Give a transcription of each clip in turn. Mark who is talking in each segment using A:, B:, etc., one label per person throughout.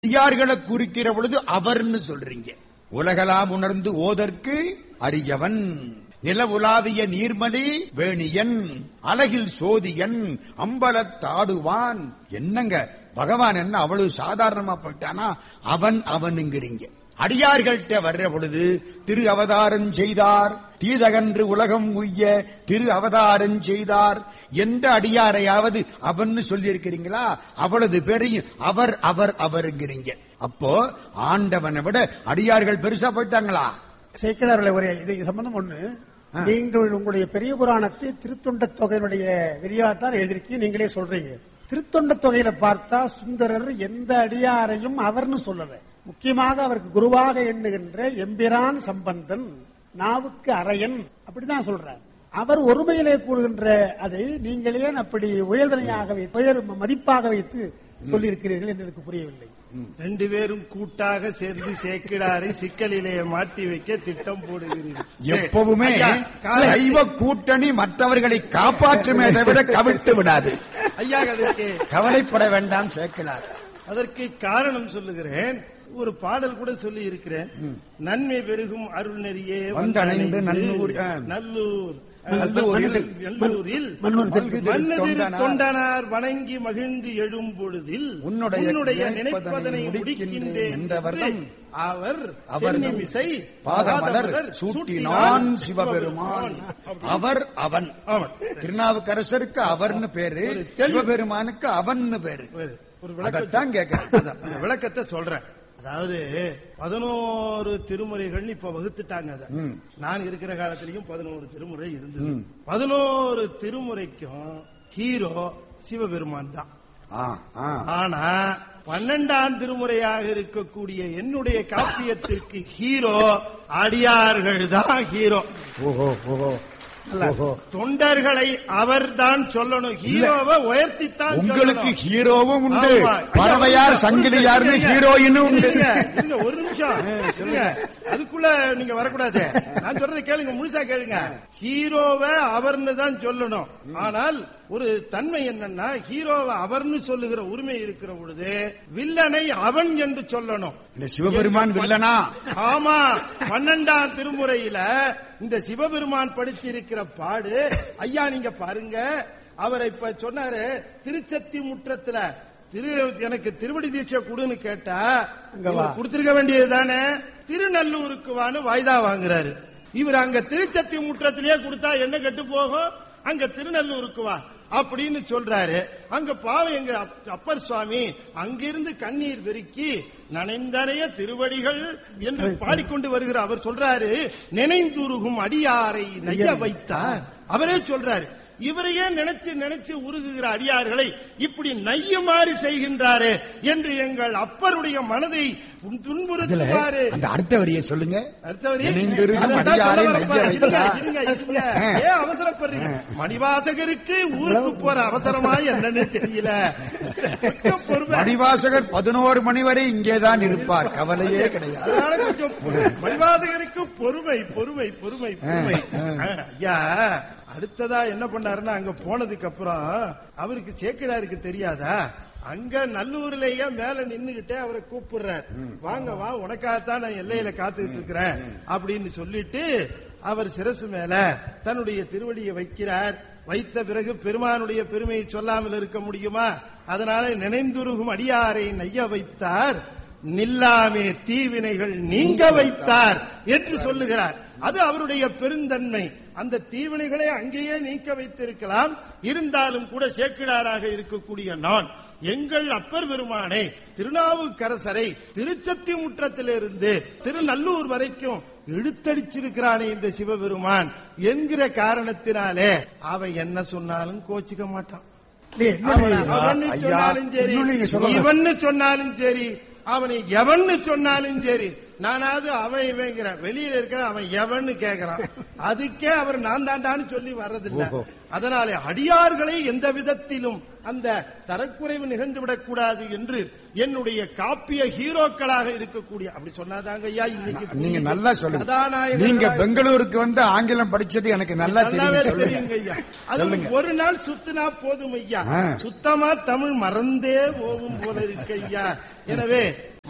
A: அடியார்களை குறிக்கிற பொழுது அவர்னு சொல்றீங்க. உலகலாம் உணர்ந்து ஓதற்கு அரியவன், நிலவுலாவிய நீர்மலி வேணியன், அழகில் சோதியன், அம்பலத்தாடுவான். என்னங்க பகவான் என்ன அவ்வளவு சாதாரணமா போயிட்டானா? அவனுங்கிறீங்க. அடியார்கள்ட்ட வர்ற பொழுது திரு அவதாரம் செய்தார், தீதகன்று உலகம் உய்ய திரு அவதாரம் செய்தார் என்ற அடியாரையாவது அவன்னு சொல்லி இருக்கிறீங்களா? அவ்வளவு பேரையும் அவர் அவர் அவருங்கிறீங்க. அப்போ ஆண்டவனை விட அடியார்கள் பெருசா போயிட்டாங்களா?
B: சேக்கிழார்களை ஒரு இது சம்பந்தம் ஒண்ணு. நீங்கள் உங்களுடைய பெரிய புராணத்தை திருத்தொண்ட தொகையினுடைய விரிவாகத்தான் எழுதிருக்கீங்க. நீங்களே சொல்றீங்க. திருத்தொண்ட தொகையில பார்த்தா சுந்தரர் எந்த அடியாரையும் அவர்னு சொல்லல. முக்கியமாக அவருக்கு குருவாக எண்ணுகின்ற எம்பிரான் சம்பந்தன், நாவுக்கு அரையன் அப்படிதான் சொல்றார். அவர் ஒருமையிலே கூறுகின்ற அதை நீங்களே அப்படி உயர்தனையாக உயர் மதிப்பாக வைத்து சொல்லியிருக்கிறீர்கள் என்று எனக்கு புரியவில்லை.
C: ரெண்டு பேரும் கூட்டாக சேர்ந்து சேக்கிழாரை சிக்கலிலே மாட்டி வைக்க திட்டம் போடுகிறீர்கள்.
A: எப்பவுமே சைவ கூட்டணி மற்றவர்களை காப்பாற்றுமே தவிர கவிழ்த்து விடாது.
C: ஐயா, அதற்கு
A: கவலைப்பட வேண்டாம் சேக்கிழார்.
C: அதற்கு காரணம் சொல்லுகிறேன். ஒரு பாடல் கூட சொல்லி இருக்கிறேன். நன்மை பெருகும் அருள் நெறியே
A: வந்தணைந்து நல்லூர்
C: நல்லூரில் மன்னதிரு தொண்டனார் வணங்கி மகிழ்ந்து எழும் பொழுதில் உன்னுடைய நினைப்பதனை முடிக்கின்றேன் என்றவர்தம் அவர் சென்னிமிசை
A: பாதமலர் சூட்டினான் சிவபெருமான். அவர் அவன். திருநாவுக்கரசருக்கு அவர்னு பேரு, சிவபெருமானுக்கு அவன்னு பேரு.
C: ஒரு விளக்கத்தான் கேட்க விளக்கத்தை சொல்றேன். அதாவது 11 திருமுறைகள் இப்ப வகுத்துட்டாங்க. நான் இருக்கிற காலத்திலையும் 11 திருமுறை இருந்தது. 11 திருமுறைக்கும் ஹீரோ சிவபெருமான் தான். ஆனா 12ஆம் திருமுறையாக இருக்கக்கூடிய என்னுடைய காப்பியத்திற்கு ஹீரோ அடியார்கள் தான் ஹீரோ. தொண்டர்களை அவர் தான் சொல்லணும். ஹீரோவை உயர்த்தித்தான்.
A: உங்களுக்கு ஹீரோவும் உண்டு, பறவையார் சங்கிலியார்னு ஹீரோயினும் உண்டு.
C: ஒரு நிமிஷம், அதுக்குள்ள நீங்க வரக்கூடாது. நான் சொல்றதை கேளுங்க, முழுசா கேளுங்க. ஹீரோவை அவர்னு தான் சொல்லணும். ஆனால் ஒரு தன்மை என்னன்னா, ஹீரோவை அவர்னு சொல்லுகிற உரிமை இருக்கிற பொழுது வில்லனை அவன் என்று சொல்லணும்.
A: சிவபெருமான் வில்லனா?
C: ஆமா. 12ஆம் திருமுறையில இந்த சிவபெருமான் படிச்சிருக்கிற பாடு ஐயா, நீங்க பாருங்க. அவரை இப்ப சொன்னாரு, திருச்சத்தி முற்றத்துல எனக்கு திருவடி தீட்சை கொடுன்னு கேட்டா கொடுத்திருக்க வேண்டியதுதானே. திருநல்லூருக்கு வான்னு வாய்தா வாங்குறாரு. இவர் அங்க திருச்சத்தி முற்றத்திலேயே கொடுத்தா என்ன கெட்டு போகும்? அங்க திருநல்லூருக்கு வா அப்படின்னு சொல்றாரு. அங்க பாவம் எங்க அப்பர் சுவாமி அங்கிருந்து கண்ணீர் பெருக்கி நனைந்தனைய திருவடிகள் என்று பாடிக்கொண்டு வருகிற அவர் சொல்றாரு, நினைந்துருகும் அடியாரை நைய வைத்தார். அவரே சொல்றாரு, இவரையே நினைச்சு நினைச்சு உருகுகிற அடியார்களை இப்படி நையுமாறு செய்கின்றாரு என்று எங்கள் அப்பருடைய மனதை துன்புறுத்துவாரு.
A: அந்த அடுத்த வரியை சொல்லுங்க.
C: அடுத்த வரி அவசரப்படுறீங்க. மணிவாசகருக்கு ஊருக்கு போற அவசரமா என்னன்னு தெரியல.
A: மணிவாசகர் 11 மணி வரை இங்கேதான் இருப்பார், கவலையே கிடையாது.
C: அதனால கொஞ்சம் மணிவாசகருக்கு பொறுமை பொறுமை பொறுமை பொறுமை. ஐயா, அடுத்ததா என்ன பண்ணாருன்னா, அங்க போனதுக்கு அப்புறம் அவருக்கு சேக்கிழாருக்கு தெரியாதா, அங்க நல்லூர்லயே மேல நின்னுகிட்டே அவரை கூப்பிடுறார். வாங்க வா, உனக்காகத்தான் நான் எல்லையில காத்துக்கிட்டு இருக்கிறேன் அப்படின்னு சொல்லிட்டு அவர் சிரசு மேல தன்னுடைய திருவடியை வைக்கிறார். வைத்த பிறகு பெருமானுடைய பெருமையை சொல்லாமல் இருக்க முடியுமா? அதனால நினைந்துருகும் அடியாரை நைய வைத்தார், நில்லாமே தீவினைகள் நீங்க வைத்தார் என்று சொல்லுகிறார். அது அவருடைய பெருந்தன்மை. அந்த தீவினைகளை அங்கேயே நீக்க வைத்திருக்கலாம். இருந்தாலும் கூட சேக்கிழாராக இருக்கக்கூடிய நான் எங்கள் அப்பர் பெருமானை, திருநாவுக்கரசரை திருச்சத்தி முற்றத்திலிருந்து திருநல்லூர் வரைக்கும் இழுத்தடிச்சிருக்கிறானே இந்த சிவபெருமான் என்கிற காரணத்தினாலே அவன் என்ன சொன்னாலும் கோச்சிக்க மாட்டான். சொன்னாலும் சரி, இவன்னு சொன்னாலும் சரி, அவனை எவன்னு சொன்னாலும் சரி, நானாவது அவன் இவங்கிற வெளியில இருக்கிற அவன் எவன்னு கேட்கிறான். அதுக்கே அவர் நான் தாண்டான்னு சொல்லி வர்றதில்லை. அதனாலே அடியார்களை எந்த விதத்திலும் அந்த தரக்குறைவு நிகழ்ந்துவிடக் கூடாது என்று என்னுடைய காப்பிய ஹீரோக்களாக இருக்கக்கூடிய அப்படி சொன்னாதாங்க ஐயா. இன்னைக்கு
A: நீங்க நல்லா சொல்லுங்க. நீங்க பெங்களூருக்கு வந்து ஆங்கிலம் படிச்சது எனக்கு நல்லா தெரியுங்க ஐயா.
C: அது ஒரு நாள் சுத்தினா போதும் ஐயா. சுத்தமா தமிழ் மறந்தே போகும் போல இருக்கு ஐயா. எனவே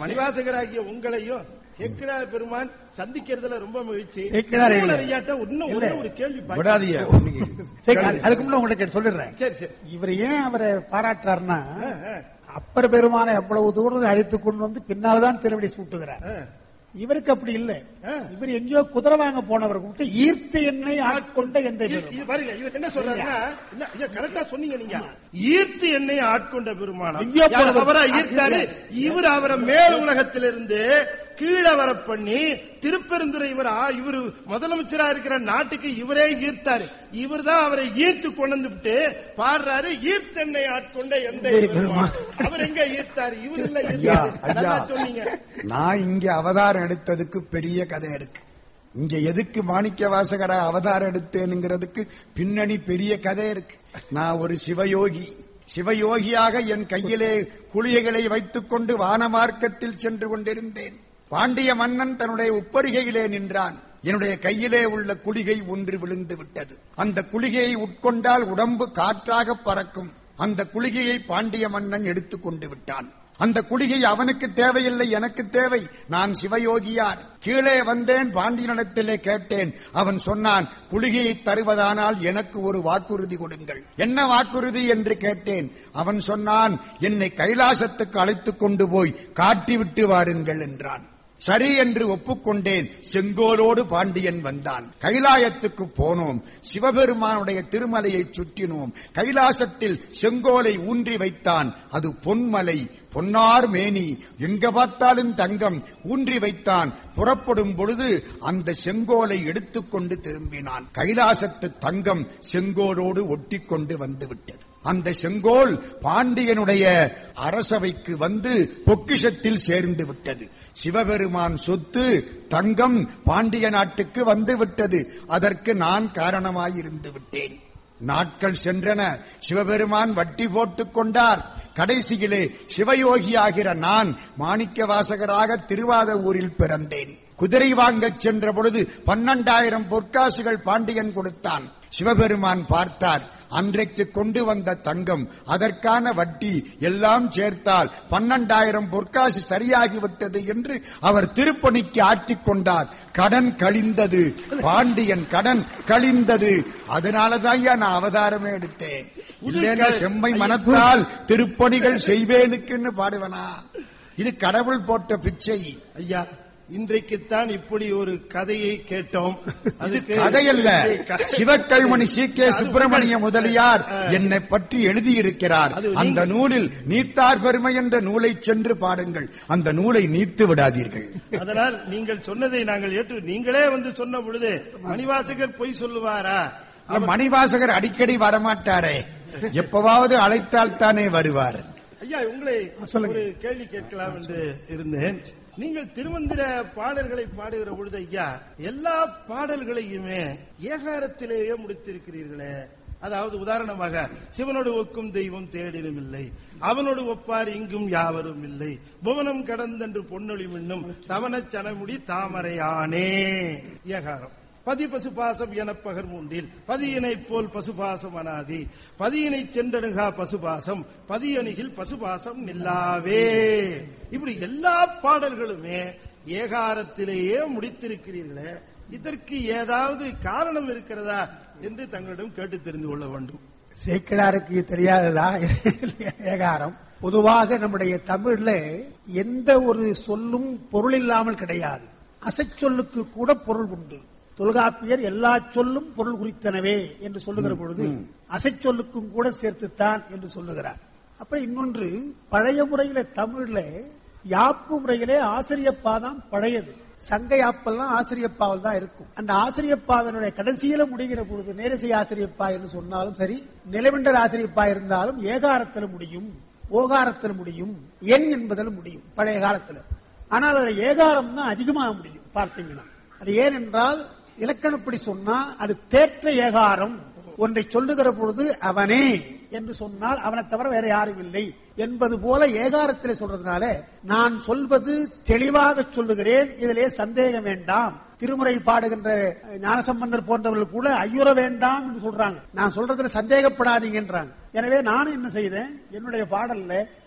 C: மணிவாசகராகிய உங்களையும் சேக்கிழார் பெருமான் சந்திக்கிறதுல ரொம்ப மகிழ்ச்சி. ஐயாட்ட இன்னும் ஒரு கேள்வி
B: அதுக்கு முன்னாடி உங்கள்கிட்ட சொல்லிடுறேன்.
C: சரி சரி.
B: இவர் ஏன் அவரை பாராட்டுறாருன்னா, அப்பர் பெருமானை அவ்வளவு தூரம் அழைத்துக் கொண்டு வந்து பின்னால்தான் திருவடி சூட்டுகிறார். இவருக்கு அப்படி இல்லை. இவர் எங்கேயோ குதிரை வாங்க போனவர் கூப்பிட்டு ஈர்த்த எண்ணெய் ஆட்கொண்ட எந்த
C: பாருங்க. இவர் என்ன சொல்றாருன்னா, கரெக்டா சொன்னீங்க நீங்க, ஈர்த்து எண்ணெய் ஆட்கொண்ட பெருமானம் அவரா ஈர்த்தாரு. இவர் அவரை மேல் உலகத்திலிருந்து கீழே வர பண்ணி திருப்பெருந்துறை இவர் முதலமைச்சரா இருக்கிற நாட்டுக்கு இவரே ஈர்த்தாரு. இவர் தான் அவரை ஈர்த்து கொண்டு விட்டு பாடுறாரு, ஈர்த்தெண்ணெய் ஆட்கொண்ட எந்த பெருமான். அவர் எங்க ஈர்த்தாரு? இவர் இல்ல. சொன்னீங்க.
A: நான் இங்க அவதாரம் எடுத்ததுக்கு பெரிய கதை இருக்கு. இங்க எதுக்கு மாணிக்க வாசகரா அவதாரம் எடுத்தேனுங்கிறதுக்கு பின்னணி பெரிய கதை இருக்கு. நான் ஒரு சிவயோகியாக என் கையிலே குளிகைகளை வைத்துக் கொண்டு வான மார்க்கத்தில் சென்று கொண்டிருந்தேன். பாண்டிய மன்னன் தன்னுடைய உப்பரிகையிலே நின்றான். என்னுடைய கையிலே உள்ள குளிகை ஒன்று விழுந்து விட்டது. அந்த குளிகையை உட்கொண்டால் உடம்பு காற்றாக பறக்கும். அந்த குளிகையை பாண்டிய மன்னன் எடுத்துக் கொண்டு விட்டான். அந்த குளிகை அவனுக்கு தேவையில்லை, எனக்கு தேவை. நான் சிவயோகியார். கீழே வந்தேன், பாண்டியனிடத்திலே கேட்டேன். அவன் சொன்னான், குளிகையை தருவதானால் எனக்கு ஒரு வாக்குறுதி கொடுங்கள். என்ன வாக்குறுதி என்று கேட்டேன். அவன் சொன்னான், என்னை கைலாசத்துக்கு அழைத்துக் கொண்டு போய் காட்டிவிட்டு வாருங்கள் என்றான். சரி என்று ஒப்புக்கொண்டேன். செங்கோலோடு பாண்டியன் வந்தான். கைலாயத்துக்கு போனோம். சிவபெருமானுடைய திருமலையை சுற்றினோம். கைலாசத்தில் செங்கோலை ஊன்றி வைத்தான். அது பொன்மலை, பொன்னார் மேனி, எங்க பார்த்தாலும் தங்கம். ஊன்றி வைத்தான். புறப்படும் பொழுது அந்த செங்கோலை எடுத்துக்கொண்டு திரும்பினான். கைலாசத்து தங்கம் செங்கோலோடு ஒட்டிக்கொண்டு வந்து விட்டது. அந்த செங்கோல் பாண்டியனுடைய அரசவைக்கு வந்து பொக்கிஷத்தில் சேர்ந்து விட்டது. சிவபெருமான் சொத்து தங்கம் பாண்டிய நாட்டுக்கு வந்து விட்டது. அதற்கு நான் காரணமாயிருந்து விட்டேன். நாட்கள் சென்றன. சிவபெருமான் வட்டி போட்டுக் கொண்டார். கடைசியிலே சிவயோகியாகிற நான் மாணிக்க வாசகராக திருவாதவூரில் பிறந்தேன். குதிரை வாங்கச் சென்ற பொழுது 12,000 பொற்காசுகள் பாண்டியன் கொடுத்தான். சிவபெருமான் பார்த்தார். அன்றைக்கு கொண்டு வந்த தங்கம், அதற்கான வட்டி எல்லாம் சேர்த்தால் 12,000 பொற்காசு சரியாகிவிட்டது என்று அவர் திருப்பணிக்கு ஆற்றிக் கொண்டார். கடன் கழிந்தது. பாண்டியன் கடன் கழிந்தது. அதனாலதான் நான் அவதாரமே எடுத்தேன். இல்லைன்னா செம்மை மனத்தால் திருப்பணிகள் செய்வேனுக்குன்னு பாடுவனா? இது கடவுள் போட்ட பிச்சை.
C: ஐயா, இன்றைக்குத்தான் இப்படி ஒரு கதையை கேட்டோம். அதுக்கு
A: கதையல்ல, சிவக்கல்மணி சி.கே. சுப்பிரமணிய முதலியார் என்னை பற்றி எழுதியிருக்கிறார். அந்த நூலில் நீத்தார் பெருமை என்ற நூலை சென்று பாருங்கள். அந்த நூலை நீத்து விடாதீர்கள்.
C: அதனால் நீங்கள் சொன்னதை நாங்கள் ஏற்று, நீங்களே வந்து சொன்ன பொழுது மணிவாசகர் பொய் சொல்லுவாரா?
A: மணிவாசகர் அடிக்கடி வரமாட்டாரே, எப்பவாவது அழைத்தால் தானே வருவார்.
C: ஐயா, உங்களை ஒரு கேள்வி கேட்கலாம் என்று இருந்தேன். நீங்கள் திருமந்திர பாடல்களை பாடுகிற பொழுது ஐயா, எல்லா பாடல்களையுமே ஏகாரத்திலேயே முடித்திருக்கிறீர்களே. அதாவது உதாரணமாக, சிவனோடு ஒக்கும் தெய்வம் தேடினும் இல்லை, அவனோடு ஒப்பார் இங்கும் யாவரும் இல்லை, புவனம் கடந்தென்று பொன்னொழி மின்னும் தவன சனமுடி தாமரையானே. ஏகாரம். பதி பசுபாசம் என பகர் மூன்றில் பதியினை போல் பசுபாசம் அனாதி, பதியினை சென்றணுகா பசுபாசம், பதியணிகில் பசுபாசம் நில்லாவே. இப்படி எல்லா பாடல்களுமே ஏகாரத்திலேயே முடித்திருக்கிறீர்களே, இதற்கு ஏதாவது காரணம் இருக்கிறதா என்று தங்களிடம் கேட்டு தெரிந்து கொள்ள வேண்டும்.
B: சேக்கிழாருக்கு தெரியாததா ஏகாரம்? பொதுவாக நம்முடைய தமிழ்ல எந்த ஒரு சொல்லும் பொருள் இல்லாமல் கிடையாது. அசைச்சொல்லுக்கு கூட பொருள் உண்டு. தொல்காப்பியர் எல்லா சொல்லும் பொருள் குறித்தனவே என்று சொல்லுகிற பொழுது அசைச்சொல்லுக்கும் கூட சேர்த்துத்தான் என்று சொல்லுகிறார். அப்புறம் இன்னொன்று, பழைய முறையில தமிழ்ல யாப்பு முறையிலே ஆசிரியப்பா தான் பழையது. சங்க யாப்பெல்லாம் ஆசிரியப்பாவில் தான் இருக்கும். அந்த ஆசிரியப்பாவினுடைய கடைசியில முடிகிற பொழுது நேரிசை ஆசிரியப்பா என்று சொன்னாலும் சரி, நிலவெண்டர் ஆசிரியப்பா இருந்தாலும் ஏகாரத்தில் முடியும், ஓகாரத்தில் முடியும், எண் என்பதில் முடியும் பழைய காலத்தில். ஆனால் அது ஏகாரம் தான் அதிகமாக முடியும் பார்த்தீங்கன்னா. அது ஏனென்றால் இலக்கணப்படி சொன்னா அது தேற்ற ஏகாரம். ஒன்றை சொல்லுகிற பொழுது அவனே என்று சொன்னால் அவனை தவிர வேற யாரும் இல்லை என்பது போல ஏகாரத்திலே சொல்றதுனால நான் சொல்வது தெளிவாக சொல்லுகிறேன், இதிலே சந்தேகம் வேண்டாம். திருமுறை பாடுகின்ற ஞானசம்பந்தர் போன்றவர்கள் கூட ஐயுற வேண்டாம் என்று சொல்றாங்க. நான் சொல்றதுல சந்தேகப்படாதீங்கன்றாங்க. எனவே நானும் என்ன செய்தேன், என்னுடைய பாடல்ல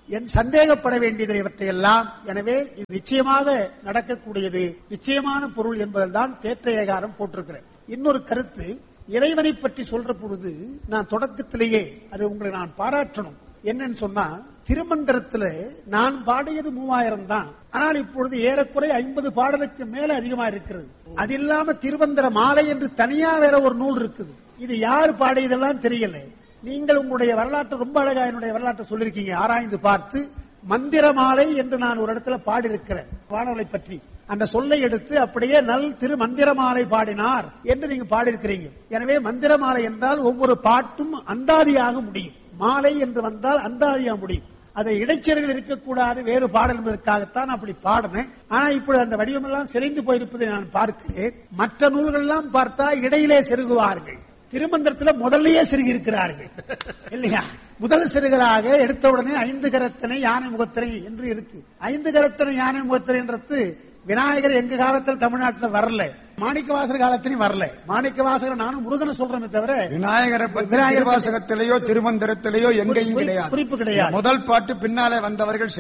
B: என் சந்தேகப்பட வேண்டியது இவற்றையெல்லாம். எனவே இது நிச்சயமாக நடக்கக்கூடியது, நிச்சயமான பொருள் என்பதுதான் தேற்ற ஏகாரம் போட்டிருக்கிறேன். இன்னொரு கருத்து, இறைவனை பற்றி சொல்ற பொழுது நான் தொடக்கத்திலேயே அது உங்களை நான் பாராட்டணும். என்னன்னு சொன்னா, திருமந்திரத்துல நான் பாடியது 3000 தான். ஆனால் இப்பொழுது ஏறக்குறை 50 பாடலுக்கு மேல அதிகமா இருக்கிறது. அது இல்லாம திருமந்திர மாலை என்று தனியா வேற ஒரு நூல் இருக்குது. இது யார் பாடியதெல்லாம் தெரியல. நீங்கள் உங்களுடைய வரலாற்று ரொம்ப அழகா என்னுடைய வரலாற்றை சொல்லிருக்கீங்க, ஆராய்ந்து பார்த்து. மந்திர மாலை என்று நான் ஒரு இடத்துல பாடியிருக்கிறேன் வானொலி பற்றி. அந்த சொல்லை எடுத்து அப்படியே நல் திரு மந்திரமாலை பாடினார் என்று நீங்க பாடியிருக்கிறீங்க. எனவே மந்திரமாலை என்றால் ஒவ்வொரு பாட்டும் அந்தாதியாக முடியும். மாலை என்று வந்தால் அந்தாதியாக முடியும். அதை இடைச்செருகள் இருக்கக்கூடாது, வேறு பாடல் என்பதற்காகத்தான் அப்படி பாடினேன். ஆனா இப்பொழுது அந்த வடிவமெல்லாம் செறிந்து போயிருப்பதை நான் பார்க்கிறேன். மற்ற நூல்கள் எல்லாம் பார்த்தா இடையிலே செருகுவார்கள். திருமந்திரத்தில் முதல்லயே செருகி இருக்கிறார்கள் இல்லையா? முதல் செருகராக எடுத்தவுடனே 5 கரத்தனை யானை முகத்திரை என்று இருக்கு. 5 கரத்தனை யானை முகத்திரை என்றது விநாயகர் எங்க காலத்தில் தமிழ்நாட்டில் வரல, மாணிக்கவாசகர் காலத்திலும் வரல. மாணிக்கவாசகர் நானும் முருகனை சொல்றேன் தவிர
A: விநாயகர் வாசகத்திலேயோ திருமந்திரத்திலேயோ எங்கேயும் கிடையாது,
B: குறிப்பு கிடையாது.
A: முதல் பாட்டு பின்னாலே வந்தவர்கள்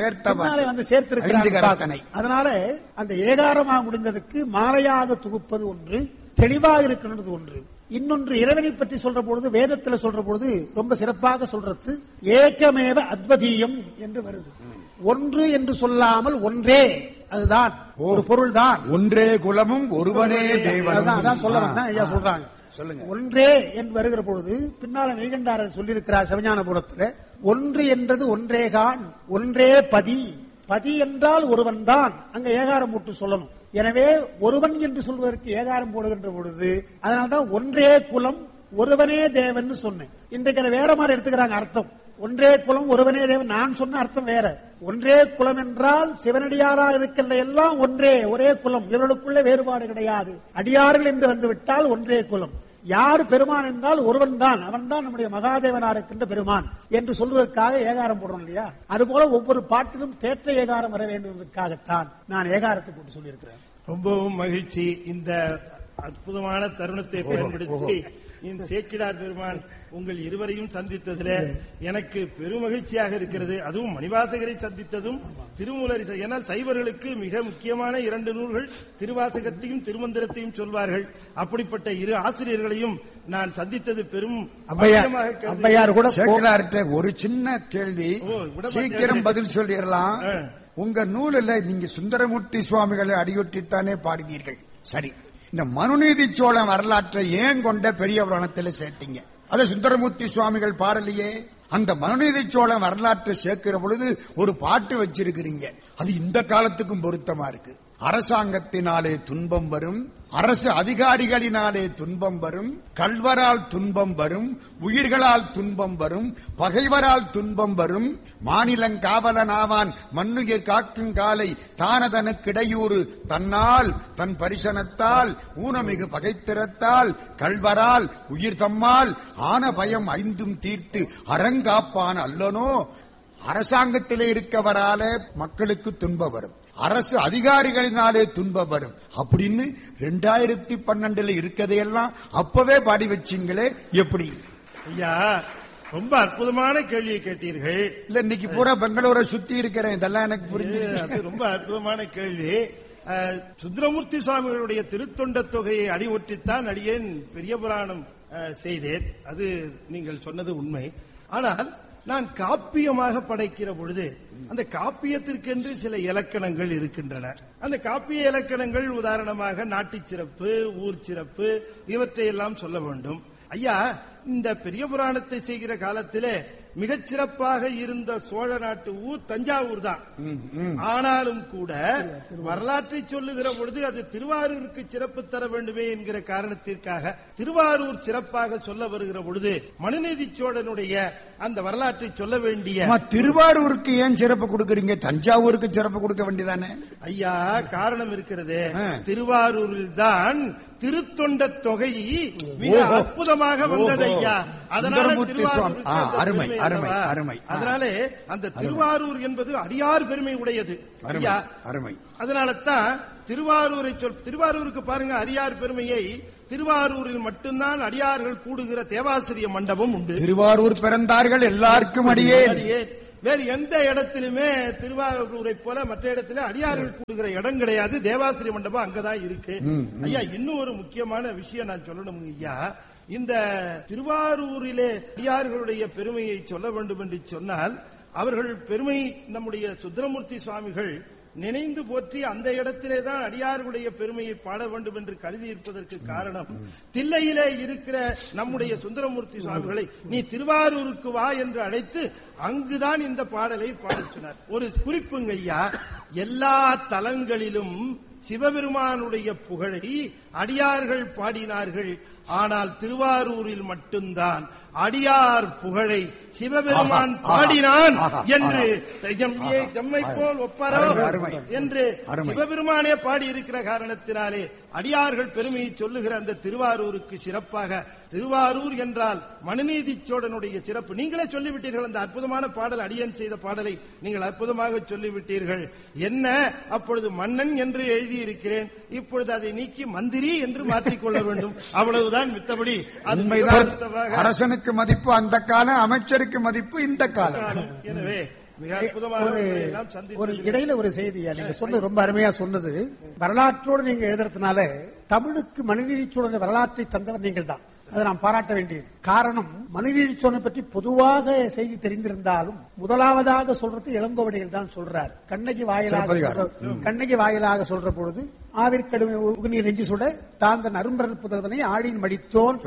A: சேர்த்திருக்கிறார்கள்.
B: அதனால அந்த ஏகாரமாக முடிந்ததுக்கு மாலையாக தொகுப்பது ஒன்று, தெளிவாக இருக்கின்றது ஒன்று. இன்னொன்று, இறைவனை பற்றி சொல்ற பொழுது, வேதத்தில் சொல்ற பொழுது ரொம்ப சிறப்பாக சொல்றது ஏகமேவ அத்வதீயம் என்று வருது. ஒன்று என்று சொல்லாமல் ஒன்றே, அதுதான் ஒரு பொருள் தான். ஒன்றே குலமும் ஒருவனே தேவன். அதான் சொல்ல வந்தேன், ஐயா சொல்றாங்க. சொல்லுங்க. ஒன்றே என்று வருகிற பொழுது பின்னால மெய்கண்டாரர் சொல்லியிருக்கிறார் சிவஞானபுரத்தில், ஒன்று என்றது ஒன்றேகான், ஒன்றே பதி. பதி என்றால் ஒருவன் தான். அங்க ஏகாரம் போட்டு சொல்லணும். எனவே ஒருவன் என்று சொல்வதற்கு ஏகாரம் போடுகின்ற பொழுது அதனால்தான் ஒன்றே குலம் ஒருவனே தேவன் சொன்னேன். இன்றைக்கு அதை வேற மாதிரி எடுத்துக்கிறாங்க அர்த்தம். ஒன்றே குலம் ஒருவனே தேவன், நான் சொன்ன அர்த்தம் வேற. ஒன்றே குலம் என்றால் சிவனடியாரா இருக்கின்ற எல்லாம் ஒன்றே, ஒரே குலம், இவர்களுக்குள்ளே வேறுபாடு கிடையாது. அடியார்கள் என்று வந்துவிட்டால் ஒன்றே குலம். யார் பெருமான் என்றால் ஒருவன் தான், அவன் தான் நம்முடைய மகாதேவனா இருக்கின்ற பெருமான் என்று சொல்வதற்காக ஏகாரம் போடுறோம் இல்லையா? அதுபோல ஒவ்வொரு பாட்டிலும் தேற்ற ஏகாரம் வர வேண்டும் என்பதற்காகத்தான் நான் ஏகாரத்தை போட்டு சொல்லியிருக்கிறேன்.
C: ரொம்பவும் மகிழ்ச்சி. இந்த அற்புதமான தருணத்தை பயன்படுத்தி இந்த சேக்கிழார் பெருமான் உங்கள் இருவரையும் சந்தித்ததுல எனக்கு பெருமகிழ்ச்சியாக இருக்கிறது. அதுவும் மணிவாசகரை சந்தித்ததும் திருமூலரை, ஏனால் சைவர்களுக்கு மிக முக்கியமான 2 நூல்கள் திருவாசகத்தையும் திருமந்திரத்தையும் சொல்வார்கள். அப்படிப்பட்ட 2 ஆசிரியர்களையும் நான் சந்தித்தது பெரும்
A: அம்மையார் கூட சேக்கிழார்ட்ட ஒரு சின்ன கேள்வி, சீக்கிரம் பதில் சொல்லிடலாம். உங்க நூலில் நீங்க சுந்தரமூர்த்தி சுவாமிகளை அடியொற்றித்தானே பாடினீர்கள். சரி, இந்த மனுநீதி சோழ வரலாற்றை ஏன் கொண்ட பெரிய புராணத்தில் சேர்த்தீங்க? அதை சுந்தரமூர்த்தி சுவாமிகள் பாடலையே. அந்த மனுநீதி சோழ வரலாற்றை சேர்க்கிற பொழுது ஒரு பாட்டு வச்சிருக்கிறீங்க, அது இந்த காலத்துக்கும் பொருத்தமா இருக்கு. அரசாங்கத்தினாலே துன்பம் வரும், அரசு அதிகாரிகளினாலே துன்பம் வரும், கள்வரால் துன்பம் வரும், உயிர்களால் துன்பம் வரும், பகைவரால் துன்பம் வரும். மாநிலங்காவலனாவான் மண்ணுயிர் காக்கும் காலை தானதனுக்கிடையூறு தன்னால் தன் பரிசனத்தால் ஊனமிகு பகைத்திறத்தால் கள்வரால் உயிர் தம்மால் ஆன பயம் 5 தீர்த்து அறங்காப்பான் அல்லனோ. அரசாங்கத்திலே இருக்கவரால மக்களுக்கு துன்பம் வரும், அரசு அதிகாரிகளினாலே துன்பம் வரும் அப்படின்னு 2012 இருக்கதையெல்லாம் அப்பவே பாடி வச்சீங்களே, எப்படி?
C: ஐயா, ரொம்ப அற்புதமான கேள்வியை கேட்டீர்கள்.
A: இல்ல, இன்னைக்கு பூரா பெங்களூரை சுத்தி இருக்கிறேன், இதெல்லாம் எனக்கு புரிஞ்சு.
C: ரொம்ப அற்புதமான கேள்வி. சுந்தரமூர்த்தி சுவாமிகளுடைய திருத்தொண்ட தொகையை அடிவொற்றித்தான் அடியேன் பெரிய புராணம் செய்தேன். அது நீங்கள் சொன்னது உண்மை. ஆனால் நான் காப்பியமாக படைக்கிற பொழுது அந்த காப்பியத்திற்கென்று சில இலக்கணங்கள் இருக்கின்றன. அந்த காப்பிய இலக்கணங்கள் உதாரணமாக நாட்டுச் சிறப்பு, ஊர் சிறப்பு, இவற்றையெல்லாம் சொல்ல வேண்டும். ஐயா, இந்த பெரிய புராணத்தை செய்கிற காலத்திலே மிகச் சிறப்பாக இருந்த சோழ நாட்டு ஊர் தஞ்சாவூர் தான். ஆனாலும் கூட வரலாற்றை சொல்லுகிற பொழுது அது திருவாரூருக்கு சிறப்பு தர வேண்டுமே என்கிற காரணத்திற்காக திருவாரூர் சிறப்பாக சொல்ல வருகிற பொழுது மனுநீதி சோழனுடைய அந்த வரலாற்றை சொல்ல வேண்டிய
A: திருவாரூருக்கு ஏன் சிறப்பு கொடுக்கறீங்க? தஞ்சாவூருக்கு சிறப்பு கொடுக்க வேண்டியதானே? ஐயா,
C: காரணம் இருக்கிறது. திருவாரூரில் தான் திருத்தொண்ட தொகை மிக அற்புதமாக வந்தது ஐயா. அதனால அதனாலே அந்த திருவாரூர் என்பது அடியார் பெருமை உடையது ஐயா. அதனால தான் திருவாரூருக்கு பாருங்க, அடியார் பெருமையை திருவாரூரில் மட்டும்தான் அடியார்கள் கூடுகிற தேவாசிரிய மண்டபம் உண்டு.
A: திருவாரூர் பிறந்தார்கள் எல்லாருக்கும் அடியே.
C: வேறு எந்த இடத்திலுமே திருவாரூரை போல மற்ற இடத்துல அடியார்கள் கூடுகிற இடம் கிடையாது. தேவாசிரிய மண்டபம் அங்கதான் இருக்கு. ஐயா, இன்னும் ஒரு முக்கியமான விஷயம் நான் சொல்லணும் ஐயா. இந்த திருவாரூரிலே அடியார்களுடைய பெருமையை சொல்ல வேண்டும் என்று சொன்னால், அவர்கள் பெருமை நம்முடைய சுந்தரமூர்த்தி சுவாமிகள் நினைந்து போற்றி அந்த இடத்திலே தான் அடியார்களுடைய பெருமையை பாட வேண்டும் என்று கருதி இருப்பதற்கு காரணம், தில்லையிலே இருக்கிற நம்முடைய சுந்தரமூர்த்தி சுவாமிகளை நீ திருவாரூருக்கு வா என்று அழைத்து அங்குதான் இந்த பாடலை பாடினார். ஒரு குறிப்புங்க ஐயா, எல்லா தலங்களிலும் சிவபெருமானுடைய புகழை அடியார்கள் பாடினார்கள். ஆனால் திருவாரூரில் மட்டும்தான் அடியார் புகழை சிவபெருமான் பாடினான் என்று எம்மை போல் ஒப்பாரோ என்று சிவபெருமானே பாடியிருக்கிற காரணத்தினாலே அடியார்கள் பெருமையை சொல்லுகிற அந்த திருவாரூருக்கு சிறப்பாக, திருவாரூர் என்றால் மனுநீதி சோழனுடைய சிறப்பு நீங்களே சொல்லிவிட்டீர்கள். அந்த அற்புதமான பாடல், அடியன் செய்த பாடலை நீங்கள் அற்புதமாக சொல்லிவிட்டீர்கள். என்ன, அப்பொழுது மன்னன் என்று எழுதியிருக்கிறேன், இப்பொழுது அதை நீக்கி மந்திரி என்று மாற்றிக்கொள்ள வேண்டும், அவ்வளவுதான். மித்தபடி
A: அரசனுக்கு மதிப்பு அந்த காலம், அமைச்சருக்கு மதிப்பு இந்த காலம்.
C: எனவே மிக அற்புதமான
B: ஒரு இடையில ஒரு செய்தியா நீங்க சொன்னது ரொம்ப அருமையா சொன்னது. வரலாற்றோடு நீங்க எழுதுறதுனால தமிழுக்கு மனுநீதி சோழன் வரலாற்றை தந்தவர் நீங்கள் தான். அதை நாம் பாராட்ட வேண்டியது. காரணம், மனுநீதி சோழனை பற்றி பொதுவாக செய்தி தெரிந்திருந்தாலும் முதலாவதாக சொல்றது இளங்கோவடிகள் தான் சொல்றார். கண்ணகி வாயிலாக சொல்ற பொழுது ஆவிற்கடுமை உகுநீர் நெஞ்சு சுட தாந்தன் அரும்பரல் புதல்வனை ஆழியின் மடித்தோன்.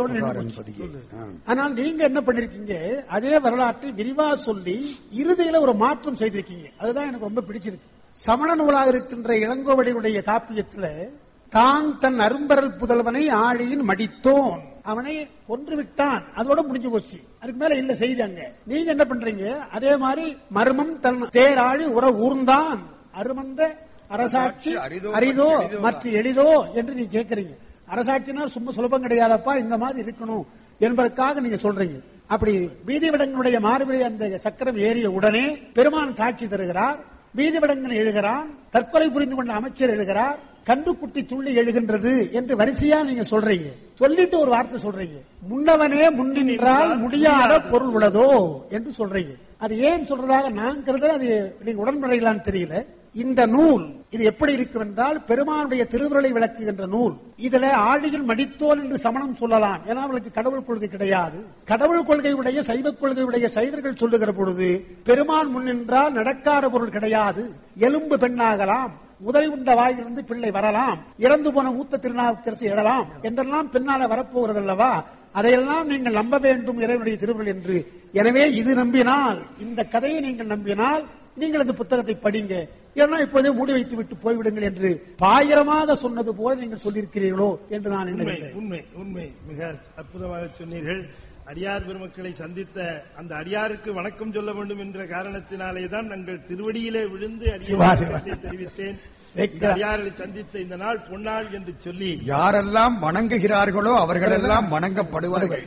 B: ஆனால் நீங்க என்ன பண்ணிருக்கீங்க, அதே வரலாற்றை விரிவா சொல்லி இறுதியில ஒரு மாற்றம் செய்திருக்கீங்க. அதுதான் எனக்கு ரொம்ப பிடிச்சிருக்கு. சமண நூலாக இருக்கின்ற இளங்கோவடிகளுடைய காப்பியத்துல தான் தன் அரும்பரல் புதல்வனை ஆழியின் மடித்தோன், அவனை கொன்று விட்டான், அதோட முடிஞ்சு போச்சு. அதுக்கு மேல இல்ல செய்தி. அங்க நீங்க என்ன பண்றீங்க, அதே மாதிரி மர்மம் தன் தேராழி உற ஊர்ந்தான், அருமந்த அரசாட்சி அரிதோ மற்ற எளிதோ என்று நீங்க கேட்கறீங்க. அரசாட்சினா சும்மா சுலபம் கிடையாதப்பா, இந்த மாதிரி இருக்கணும் என்பதற்காக நீங்க சொல்றீங்க. அப்படி வீதிவிடங்களுடைய மார்பிலே அந்த சக்கரம் ஏறிய உடனே பெருமான் காட்சி தருகிறார். வீதிவிடங்கன் எழுகிறான், தற்கொலை புரிந்து கொண்ட அமைச்சர் எழுகிறார், கண்டுக்குட்டி துள்ளி எழுகின்றது என்று வரிசையா நீங்க சொல்றீங்க. சொல்லிட்டு ஒரு வார்த்தை சொல்றீங்க, முன்னவனே முன்னின்றால் முடியாத பொருள் உள்ளதோ என்று சொல்றீங்க. அது ஏன் சொல்றதாக நான் கருதுறேன். அது நீங்க உடன்படுறீங்களான்னு தெரியல. இந்த நூல் இது எப்படி இருக்கும் என்றால் பெருமானுடைய திருவுருளை விளக்குகின்ற நூல். இதுல ஆழியில் மடித்தோன் என்று சமணம் சொல்லலாம், ஏன்னா அவளுக்கு கடவுள் கொள்கை கிடையாது. கடவுள் கொள்கையுடைய சைவ கொள்கையுடைய சைவர்கள் சொல்லுகிற பொழுது பெருமான் முன்னின்றால் நடக்காத பொருள் கிடையாது, எலும்பு பெண்ணாகலாம், முதலை உண்ட வாயிலிருந்து பிள்ளை வரலாம், இறந்து போன மூத்த திருநாவுக்கரசு எழலாம் என்றெல்லாம் பின்னால வரப்போகிறது அல்லவா. அதையெல்லாம் நீங்கள் நம்ப வேண்டும் இறைவனுடைய திருவுருள் என்று. எனவே இது நம்பினால், இந்த கதையை நீங்கள் நம்பினால் நீங்கள் இந்த புத்தகத்தை படிங்க, ஏன்னா இப்போதே மூடி வைத்து விட்டு போய்விடுங்கள் என்று பாயிரமாக சொன்னது போல நீங்கள் சொல்லியிருக்கிறீர்களோ என்று நான் நினைக்கிறேன்.
C: உண்மை உண்மை, மிக அற்புதமாக சொன்னீர்கள். அடியார் பெருமக்களை சந்தித்த அந்த அடியாருக்கு வணக்கம் சொல்ல வேண்டும் என்ற காரணத்தினாலே தான் நாங்கள் திருவடியிலே விழுந்து அடியாரை தெரிவித்தேன். அடியாரை சந்தித்த இந்த நாள் பொன்னாள் என்று சொல்லி
A: யாரெல்லாம் வணங்குகிறார்களோ அவர்களெல்லாம் வணங்கப்படுவார்கள்.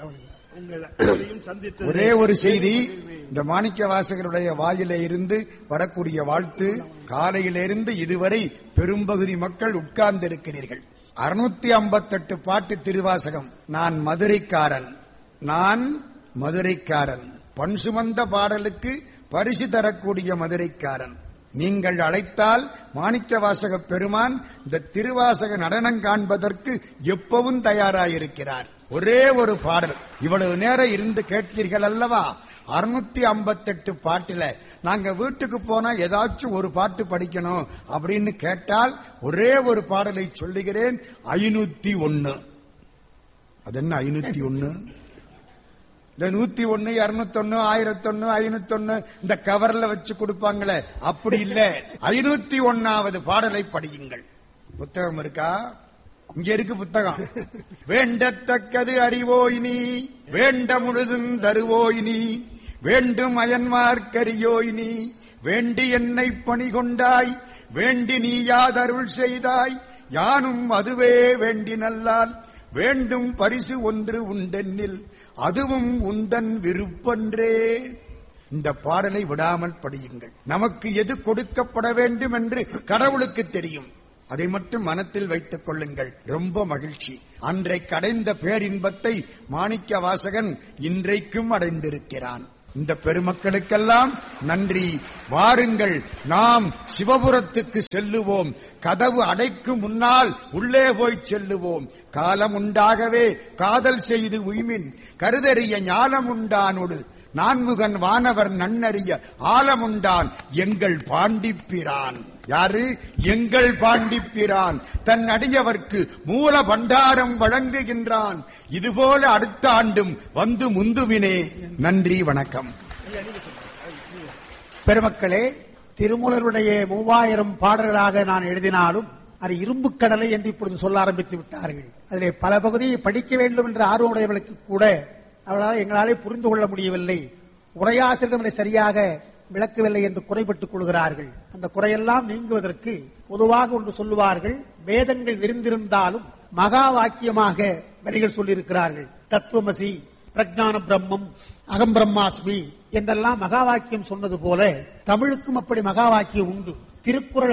A: ஒரே ஒரு செய்தி, இந்த மாணிக்க வாசகருடைய வாயிலே இருந்து வரக்கூடிய வாழ்த்து, காலையிலிருந்து இதுவரை பெரும்பகுதி மக்கள் உட்கார்ந்திருக்கிறீர்கள். 658 பாட்டு திருவாசகம். நான் மதுரைக்காரன், பண் சுமந்த பாடலுக்கு பரிசு தரக்கூடிய மதுரைக்காரன். நீங்கள் அழைத்தால் மாணிக்க வாசக பெருமான் இந்த திருவாசக நடனம் காண்பதற்கு எப்பவும் தயாராயிருக்கிறார். ஒரே ஒரு பாடல், இவ்வளவு நேரம் இருந்து கேட்பீர்கள் அல்லவா. 658 பாட்டுல நாங்க வீட்டுக்கு போனா ஏதாச்சும் ஒரு பாட்டு படிக்கணும் அப்படின்னு கேட்டால் ஒரே ஒரு பாடலை சொல்லுகிறேன், 501. அது என்ன 501? இந்த 101, 201, 1001, 501 இந்த கவர்ல வச்சு கொடுப்பாங்களே, அப்படி இல்ல. 501வது பாடலை படியுங்கள். புத்தகம் இருக்கா? இங்க இருக்கு புத்தகம். வேண்டத்தக்கது அறிவோயினி, வேண்ட முழுதும் தருவோயினி, வேண்டும் அயன்மார்க்கரியோயினி, வேண்டி என்னை பணி கொண்டாய், வேண்டி நீ யாதருள் செய்தாய், யானும் அதுவே வேண்டி நல்லால், வேண்டும் பரிசு ஒன்று உண்டென்னில், அதுவும் உந்தன் விருப்பன்றே. இந்த பாடலை விடாமல் படியுங்கள். நமக்கு எது கொடுக்கப்பட வேண்டும் என்று கடவுளுக்கு தெரியும். அதை மட்டும் மனத்தில் வைத்துக் கொள்ளுங்கள். ரொம்ப மகிழ்ச்சி. அன்றைக்கு அடைந்த பேரின்பத்தை மாணிக்க வாசகன் இன்றைக்கும் அடைந்திருக்கிறான். இந்த பெருமக்களுக்கெல்லாம் நன்றி. வாருங்கள், நாம் சிவபுரத்துக்கு செல்லுவோம். கதவு அடைக்கும் முன்னால் உள்ளே போய் செல்லுவோம். காலம் உண்டாகவே காதல் செய்து உய்மின் கருதறிய ஞானம் உண்டானொடு நான்முகன் வானவர் நன்னறிய ஆலமுண்டான் எங்கள் பாண்டிப்பிரான். யாரு? எங்கள் பாண்டிப்பிரான். தன் அடியவர்க்கு மூல பண்டாரம் வழங்குகின்றான். இதுபோல அடுத்த ஆண்டும் வந்து முந்துவினே. நன்றி, வணக்கம்.
B: பெருமக்களே, திருமூலருடைய 3000 பாடல்களாக நான் எழுதினாலும் அது இரும்பு கடலை என்று இப்பொழுது சொல்ல ஆரம்பித்து விட்டார்கள். அதிலே பல பகுதியை படிக்க வேண்டும் என்ற ஆர்வமுடையவர்களுக்கு கூட அவர்களால் எங்களாலே புரிந்து கொள்ள முடியவில்லை, உரையாசிரியர்களை சரியாக விளக்கவில்லை என்று குறைபட்டுக் கொள்கிறார்கள். அந்த குறையெல்லாம் நீங்குவதற்கு பொதுவாக ஒன்று சொல்லுவார்கள், வேதங்கள் விரிந்திருந்தாலும் மகா வாக்கியமாக வரிகள் சொல்லியிருக்கிறார்கள். தத்துவமசி, பிரஜான பிரம்மம், அகம் பிரம்மாஸ்மி என்றெல்லாம் மகா வாக்கியம் சொன்னது போல தமிழுக்கும் அப்படி மகா வாக்கியம் உண்டு. திருக்குறள்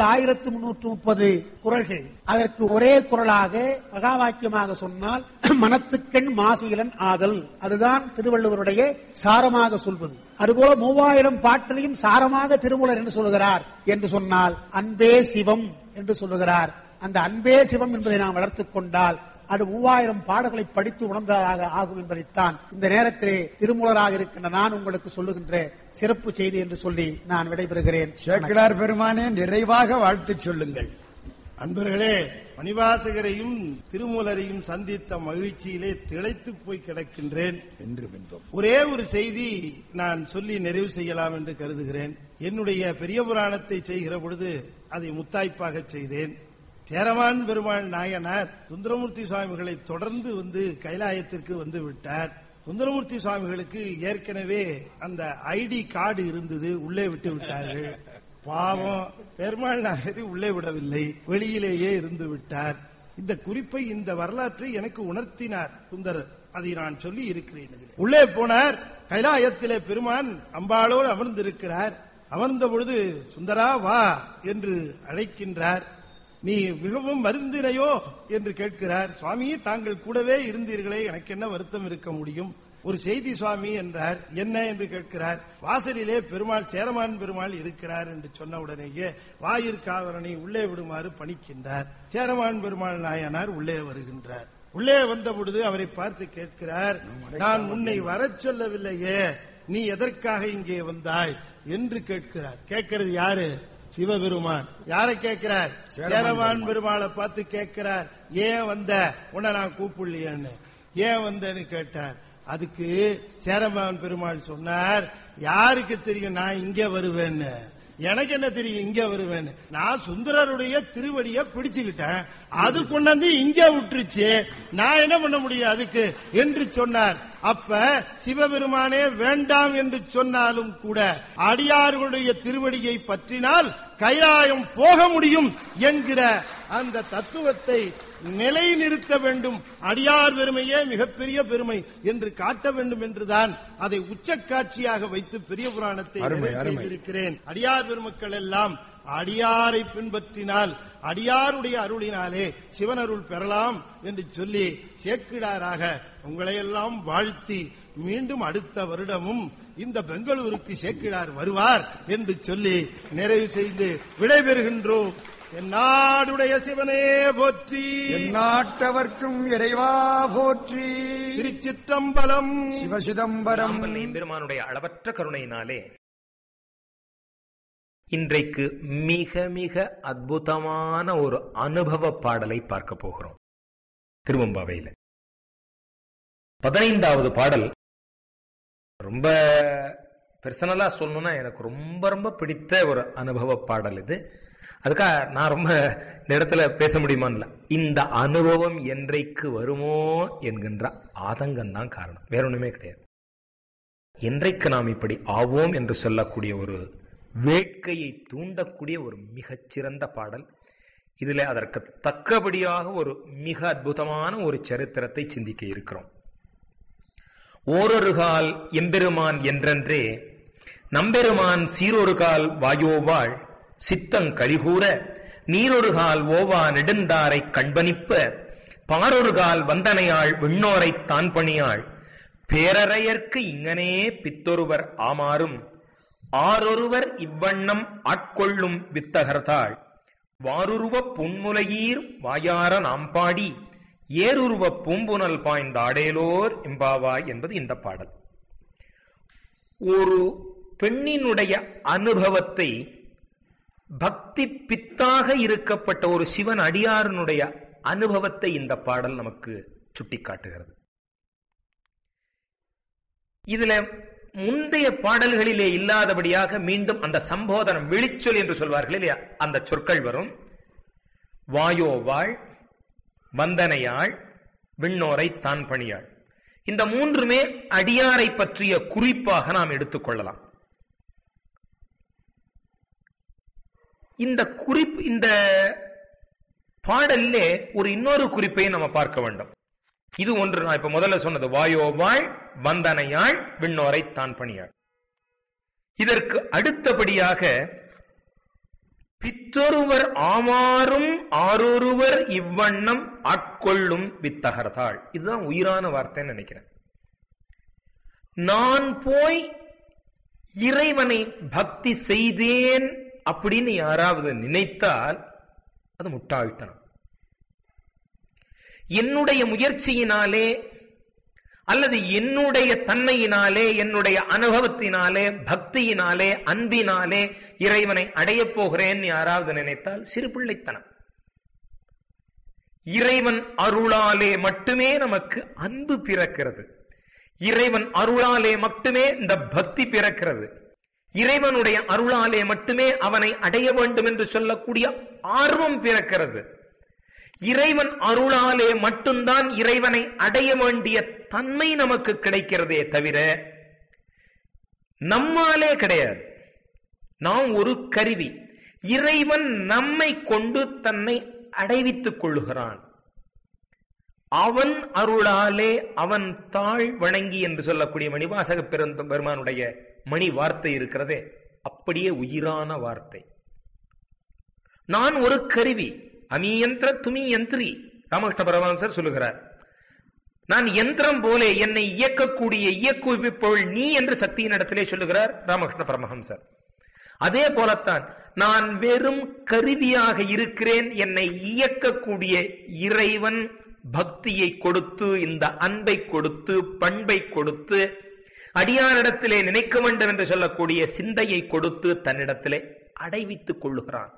B: 1330 குறள்கள். அதற்கு ஒரே குறளாக மகா வாக்கியமாக சொன்னால் மனத்துக்கண் மாசீலன் ஆதல், அதுதான் திருவள்ளுவருடைய சாரமாக சொல்வது. அதுபோல 3000 பாட்டிலையும் சாரமாக திருமூலர் என்று சொல்லுகிறார் என்று சொன்னால் அன்பே சிவம் என்று சொல்லுகிறார். அந்த அன்பே சிவம் என்பதை நாம் வளர்த்துக் கொண்டால் அது 3000 பாடல்களை படித்து உணர்ந்ததாக ஆகும் என்பதைத்தான் இந்த நேரத்திலே திருமூலராக இருக்கின்ற நான் உங்களுக்கு சொல்லுகின்ற சிறப்பு செய்தி என்று சொல்லி நான் விடைபெறுகிறேன்.
A: சேக்கிழார் பெருமானே, நிறைவாக வாழ்த்து சொல்லுங்கள்.
C: அன்பர்களே, மணிவாசகரையும் திருமூலரையும் சந்தித்த மகிழ்ச்சியிலே திளைத்து போய் கிடக்கின்றேன்
A: என்று வென்றோம்.
C: ஒரே ஒரு செய்தி நான் சொல்லி நிறைவு செய்யலாம் என்று கருதுகிறேன். என்னுடைய பெரிய புராணத்தை செய்கிற பொழுது அதை முத்தாய்ப்பாக செய்தேன். சேரமான் பெருமாள் நாயனார் சுந்தரமூர்த்தி சுவாமிகளை தொடர்ந்து வந்து கைலாயத்திற்கு வந்து விட்டார். சுந்தரமூர்த்தி சுவாமிகளுக்கு ஏற்கனவே அந்த ஐடி கார்டு இருந்தது, உள்ளே விட்டு விட்டார்கள். பாவம், பெருமாள் நாயரை உள்ளே விடவில்லை, வெளியிலேயே இருந்து விட்டார். இந்த குறிப்பை, இந்த வரலாற்றை எனக்கு உணர்த்தினார் சுந்தரர். அதை நான் சொல்லி இருக்கிறேன். உள்ளே போனார். கைலாயத்திலே பெருமான் அம்பாளோடு அமர்ந்திருக்கிறார். அமர்ந்த பொழுது சுந்தரா வா என்று அழைக்கின்றார். நீ மிகவும் வருந்தினையோ என்று கேட்கிறார். சுவாமி, தாங்கள் கூடவே இருந்தீர்களே, எனக்கு என்ன வருத்தம் இருக்க முடியும்? ஒரு செய்தி சுவாமி என்றார். என்ன என்று கேட்கிறார். வாசலிலே பெருமாள், சேரமான் பெருமாள் இருக்கிறார் என்று சொன்ன உடனேயே வாயிற்காவலனை உள்ளே விடுமாறு பணிக்கின்றார். சேரமான் பெருமாள் நாயனார் உள்ளே வருகின்றார். உள்ளே வந்த பொழுது அவரை பார்த்து கேட்கிறார், நான் உன்னை வரச் சொல்லவில்லையே, நீ எதற்காக இங்கே வந்தாய் என்று கேட்கிறார். கேட்கிறது யாரு? சிவபெருமான். யாரை கேட்கிறார்? சேரமான் பெருமாளை பார்த்து கேட்கிறார். ஏன் வந்த? உன்னை நான் கூப்பிடலையேன்னு. ஏன் வந்தேன்னு கேட்டார். அதுக்கு சேரமான் பெருமாள் சொன்னார், யாருக்கு தெரியும் நான் இங்க வருவேன்னு? எனக்கு என்ன தெரியும் இங்க வருவேன்னு? நான் சுந்தரருடைய திருவடியை பிடிச்சுக்கிட்டேன், அது கொண்டாந்து இங்க விட்டுருச்சு, நான் என்ன பண்ண முடியும் அதுக்கு என்று சொன்னார். அப்ப சிவபெருமானே வேண்டாம் என்று சொன்னாலும் கூட அடியார்களுடைய திருவடியை பற்றினால் கைலாயம் போக முடியும் என்கிற அந்த தத்துவத்தை நிலைநிறுத்த வேண்டும். அடியார் பெருமையே மிகப்பெரிய பெருமை என்று காட்ட வேண்டும் என்றுதான் அதை உச்சக்காட்சியாக வைத்து பெரிய புராணத்தை செய்திருக்கிறேன். அடியார் பெருமக்கள் எல்லாம் அடியாரை பின்பற்றினால் அடியாருடைய அருளினாலே சிவனருள் பெறலாம் என்று சொல்லி சேக்கிழாராக உங்களையெல்லாம் வாழ்த்தி மீண்டும் அடுத்த வருடமும் இந்த பெங்களூருக்கு சேக்கிழார் வருவார் என்று சொல்லி நிறைவு செய்து விடைபெறுகின்றோம். என்னாடுடைய சிவனே போற்றி,
A: எந்நாட்டவர்க்கும் இறைவா போற்றி.
C: திருச்சிற்றம்பலம்.
A: சிவசிதம்பரம்.
D: எம்பெருமானுடைய அளவற்ற கருணையினாலே இன்றைக்கு மிக மிக அற்புதமான ஒரு அனுபவ பாடலை பார்க்க போகிறோம். திருவம்பாவையில் 15வது பாடல். ரொம்ப பர்சனலா சொல்லணும்னா எனக்கு ரொம்ப ரொம்ப பிடித்த ஒரு அனுபவ பாடல் இது. அதுக்காக நான் ரொம்ப இந்த இடத்துல பேச முடியுமான்ல. இந்த அனுபவம் என்றைக்கு வருமோ என்கின்ற ஆதங்கம் தான் காரணம், வேற ஒண்ணுமே கிடையாது. என்றைக்கு நாம் இப்படி ஆவோம் என்று சொல்லக்கூடிய ஒரு வேட்கையை தூண்டக்கூடிய ஒரு மிகச்சிறந்த பாடல். இதில் அதற்கு தக்கபடியாக ஒரு மிக அற்புதமான ஒரு சரித்திரத்தை சிந்திக்க இருக்கிறோம். ஓரொரு கால் எம்பெருமான் என்றென்றே நம்பெருமான் சீரொரு கால் வாயோவாள் சித்தங் கழிகூற நீரொரு கால் ஓவா நெடுந்தாரை கண்பணிப்ப பாரொரு கால் வந்தனையாள் விண்ணோரை தான் பணியாள் பேரறையர்க்கு இங்கனே பித்தொருவர் ஆமாறும் ஆரொருவர் இவ்வண்ணம் ஆட்கொள்ளும் வித்தகர்தாள் வாருருவ புன்முலையீர் வாயார நாம் பாடி ஏருருவ பூம்புனல் பாய்ந்தாடேலோர் எம்பாவாய் என்பது இந்த பாடல். ஒரு பெண்ணினுடைய அனுபவத்தை பக்தி பித்தாக இருக்கப்பட்ட ஒரு சிவன் அடியாரனுடைய அனுபவத்தை இந்த பாடல் நமக்கு சுட்டிக்காட்டுகிறது. இதுல முந்தைய பாடல்களிலே இல்லாதபடியாக மீண்டும் அந்த சம்போதனம் விழிச்சொல் என்று சொல்வார்கள் இல்லையா, அந்த சொற்கள் வரும். வாயோவாள், வந்தனையாள், விண்ணோரை தான் பணியாள். இந்த மூன்றுமே அடியாரை பற்றிய குறிப்பாக நாம் எடுத்துக்கொள்ளலாம். இந்த பாடலிலே ஒரு இன்னொரு குறிப்பையும் நம்ம பார்க்க வேண்டும். இது ஒன்று நான் இப்ப முதல்ல சொன்னது, வாயோவாள், வந்தனையாள், விண்ணோரை தான் பணியாள். இதற்கு அடுத்தபடியாக பித்தொருவர் ஆமாறும் ஆரொருவர் இவ்வண்ணம் ஆட்கொள்ளும் வித்தகர்தாள். இதுதான் உயிரான வார்த்தைன்னு நினைக்கிறேன். நான் போய் இறைவனை பக்தி செய்தேன் அப்படின்னு யாராவது நினைத்தால் அது முட்டாள்தனம். என்னுடைய முயற்சியினாலே அல்லது என்னுடைய தன்மையினாலே, என்னுடைய அனுபவத்தினாலே, பக்தியினாலே, அன்பினாலே இறைவனை அடையப் போகிறேன் யாராவது நினைத்தால் சிறு பிள்ளைத்தனம். இறைவன் அருளாலே மட்டுமே நமக்கு அன்பு பிறக்கிறது. இறைவன் அருளாலே மட்டுமே இந்த பக்தி பிறக்கிறது. இறைவனுடைய அருளாலே மட்டுமே அவனை அடைய வேண்டும் என்று சொல்லக்கூடிய ஆர்வம் பிறக்கிறது. இறைவன் அருளாலே மட்டும்தான் இறைவனை அடைய வேண்டிய தன்மை நமக்கு கிடைக்கிறதே தவிர நம்மாலே கிடையாது. நாம் ஒரு கருவி. இறைவன் நம்மை கொண்டு தன்னை அடைவித்துக் கொள்ளுகிறான். அவன் அருளாலே அவன் தாழ் வணங்கி என்று சொல்லக்கூடிய மணிவாசக பெருமானுடைய மணி வார்த்தை இருக்கிறதே, அப்படியே உயிரான வார்த்தை. நான் ஒரு கருவி. அமீயந்திர துமி யந்திரி ராமகிருஷ்ண பரமஹம்சர் சொல்லுகிறார். நான் யந்திரம் போல என்னை இயக்கக்கூடிய இயக்குவிப்பவள் நீ என்று சக்தியின் இடத்திலே சொல்லுகிறார் ராமகிருஷ்ண பரமஹம்சர். அதே போலத்தான் நான் வெறும் கருவியாக இருக்கிறேன். என்னை இயக்கக்கூடிய இறைவன் பக்தியை கொடுத்து, இந்த அன்பை கொடுத்து, பண்பை கொடுத்து, அடியாரிடத்திலே நினைக்க வேண்டும் என்று சொல்லக்கூடிய சிந்தையை கொடுத்து தன்னிடத்திலே அடைவித்துக் கொள்ளுகிறான்.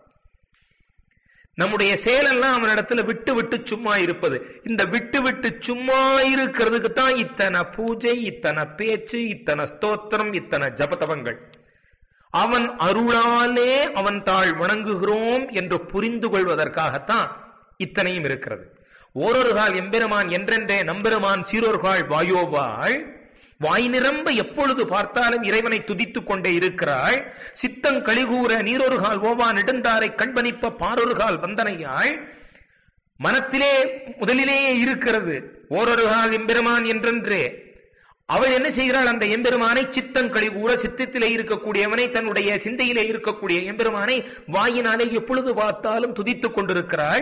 D: நம்முடைய செயலெல்லாம் அவனிடத்துல விட்டு விட்டு சும்மா இருப்பது. இந்த விட்டு விட்டு சும்மா இருக்கிறதுக்கு தான் இத்தனை பூஜை, இத்தனை பேச்சு, இத்தனை ஸ்தோத்திரம், இத்தனை ஜபதவங்கள். அவன் அருளாலே அவன் தாழ் வணங்குகிறோம் என்று புரிந்து கொள்வதற்காகத்தான் இத்தனையும் இருக்கிறது. ஓரொரு கால் எம்பெருமான் என்றென்றே நம்பெருமான் சீரொருகால் வாயோவாள். வாய் நிரம்ப எப்பொழுது பார்த்தாலும் இறைவனை துதித்துக் கொண்டே இருக்கிறாள். சித்தங் கலிகூற நீரொரு கால் ஓவா நெடுந்தாரை கண்பணிப்ப பாரொரு கால் வந்தனையாள். மனத்திலே முதலிலேயே இருக்கிறது ஓரொரு கால் எம்பெருமான் என்றென்றே. அவள் என்ன செய்கிறாள்? அந்த எம்பெருமானை சித்தங் கலிகூற, சித்தத்திலே இருக்கக்கூடியவனை, தன்னுடைய சிந்தையிலே இருக்கக்கூடிய எம்பெருமானை வாயினாலே எப்பொழுது பார்த்தாலும் துதித்துக் கொண்டிருக்கிறாள்.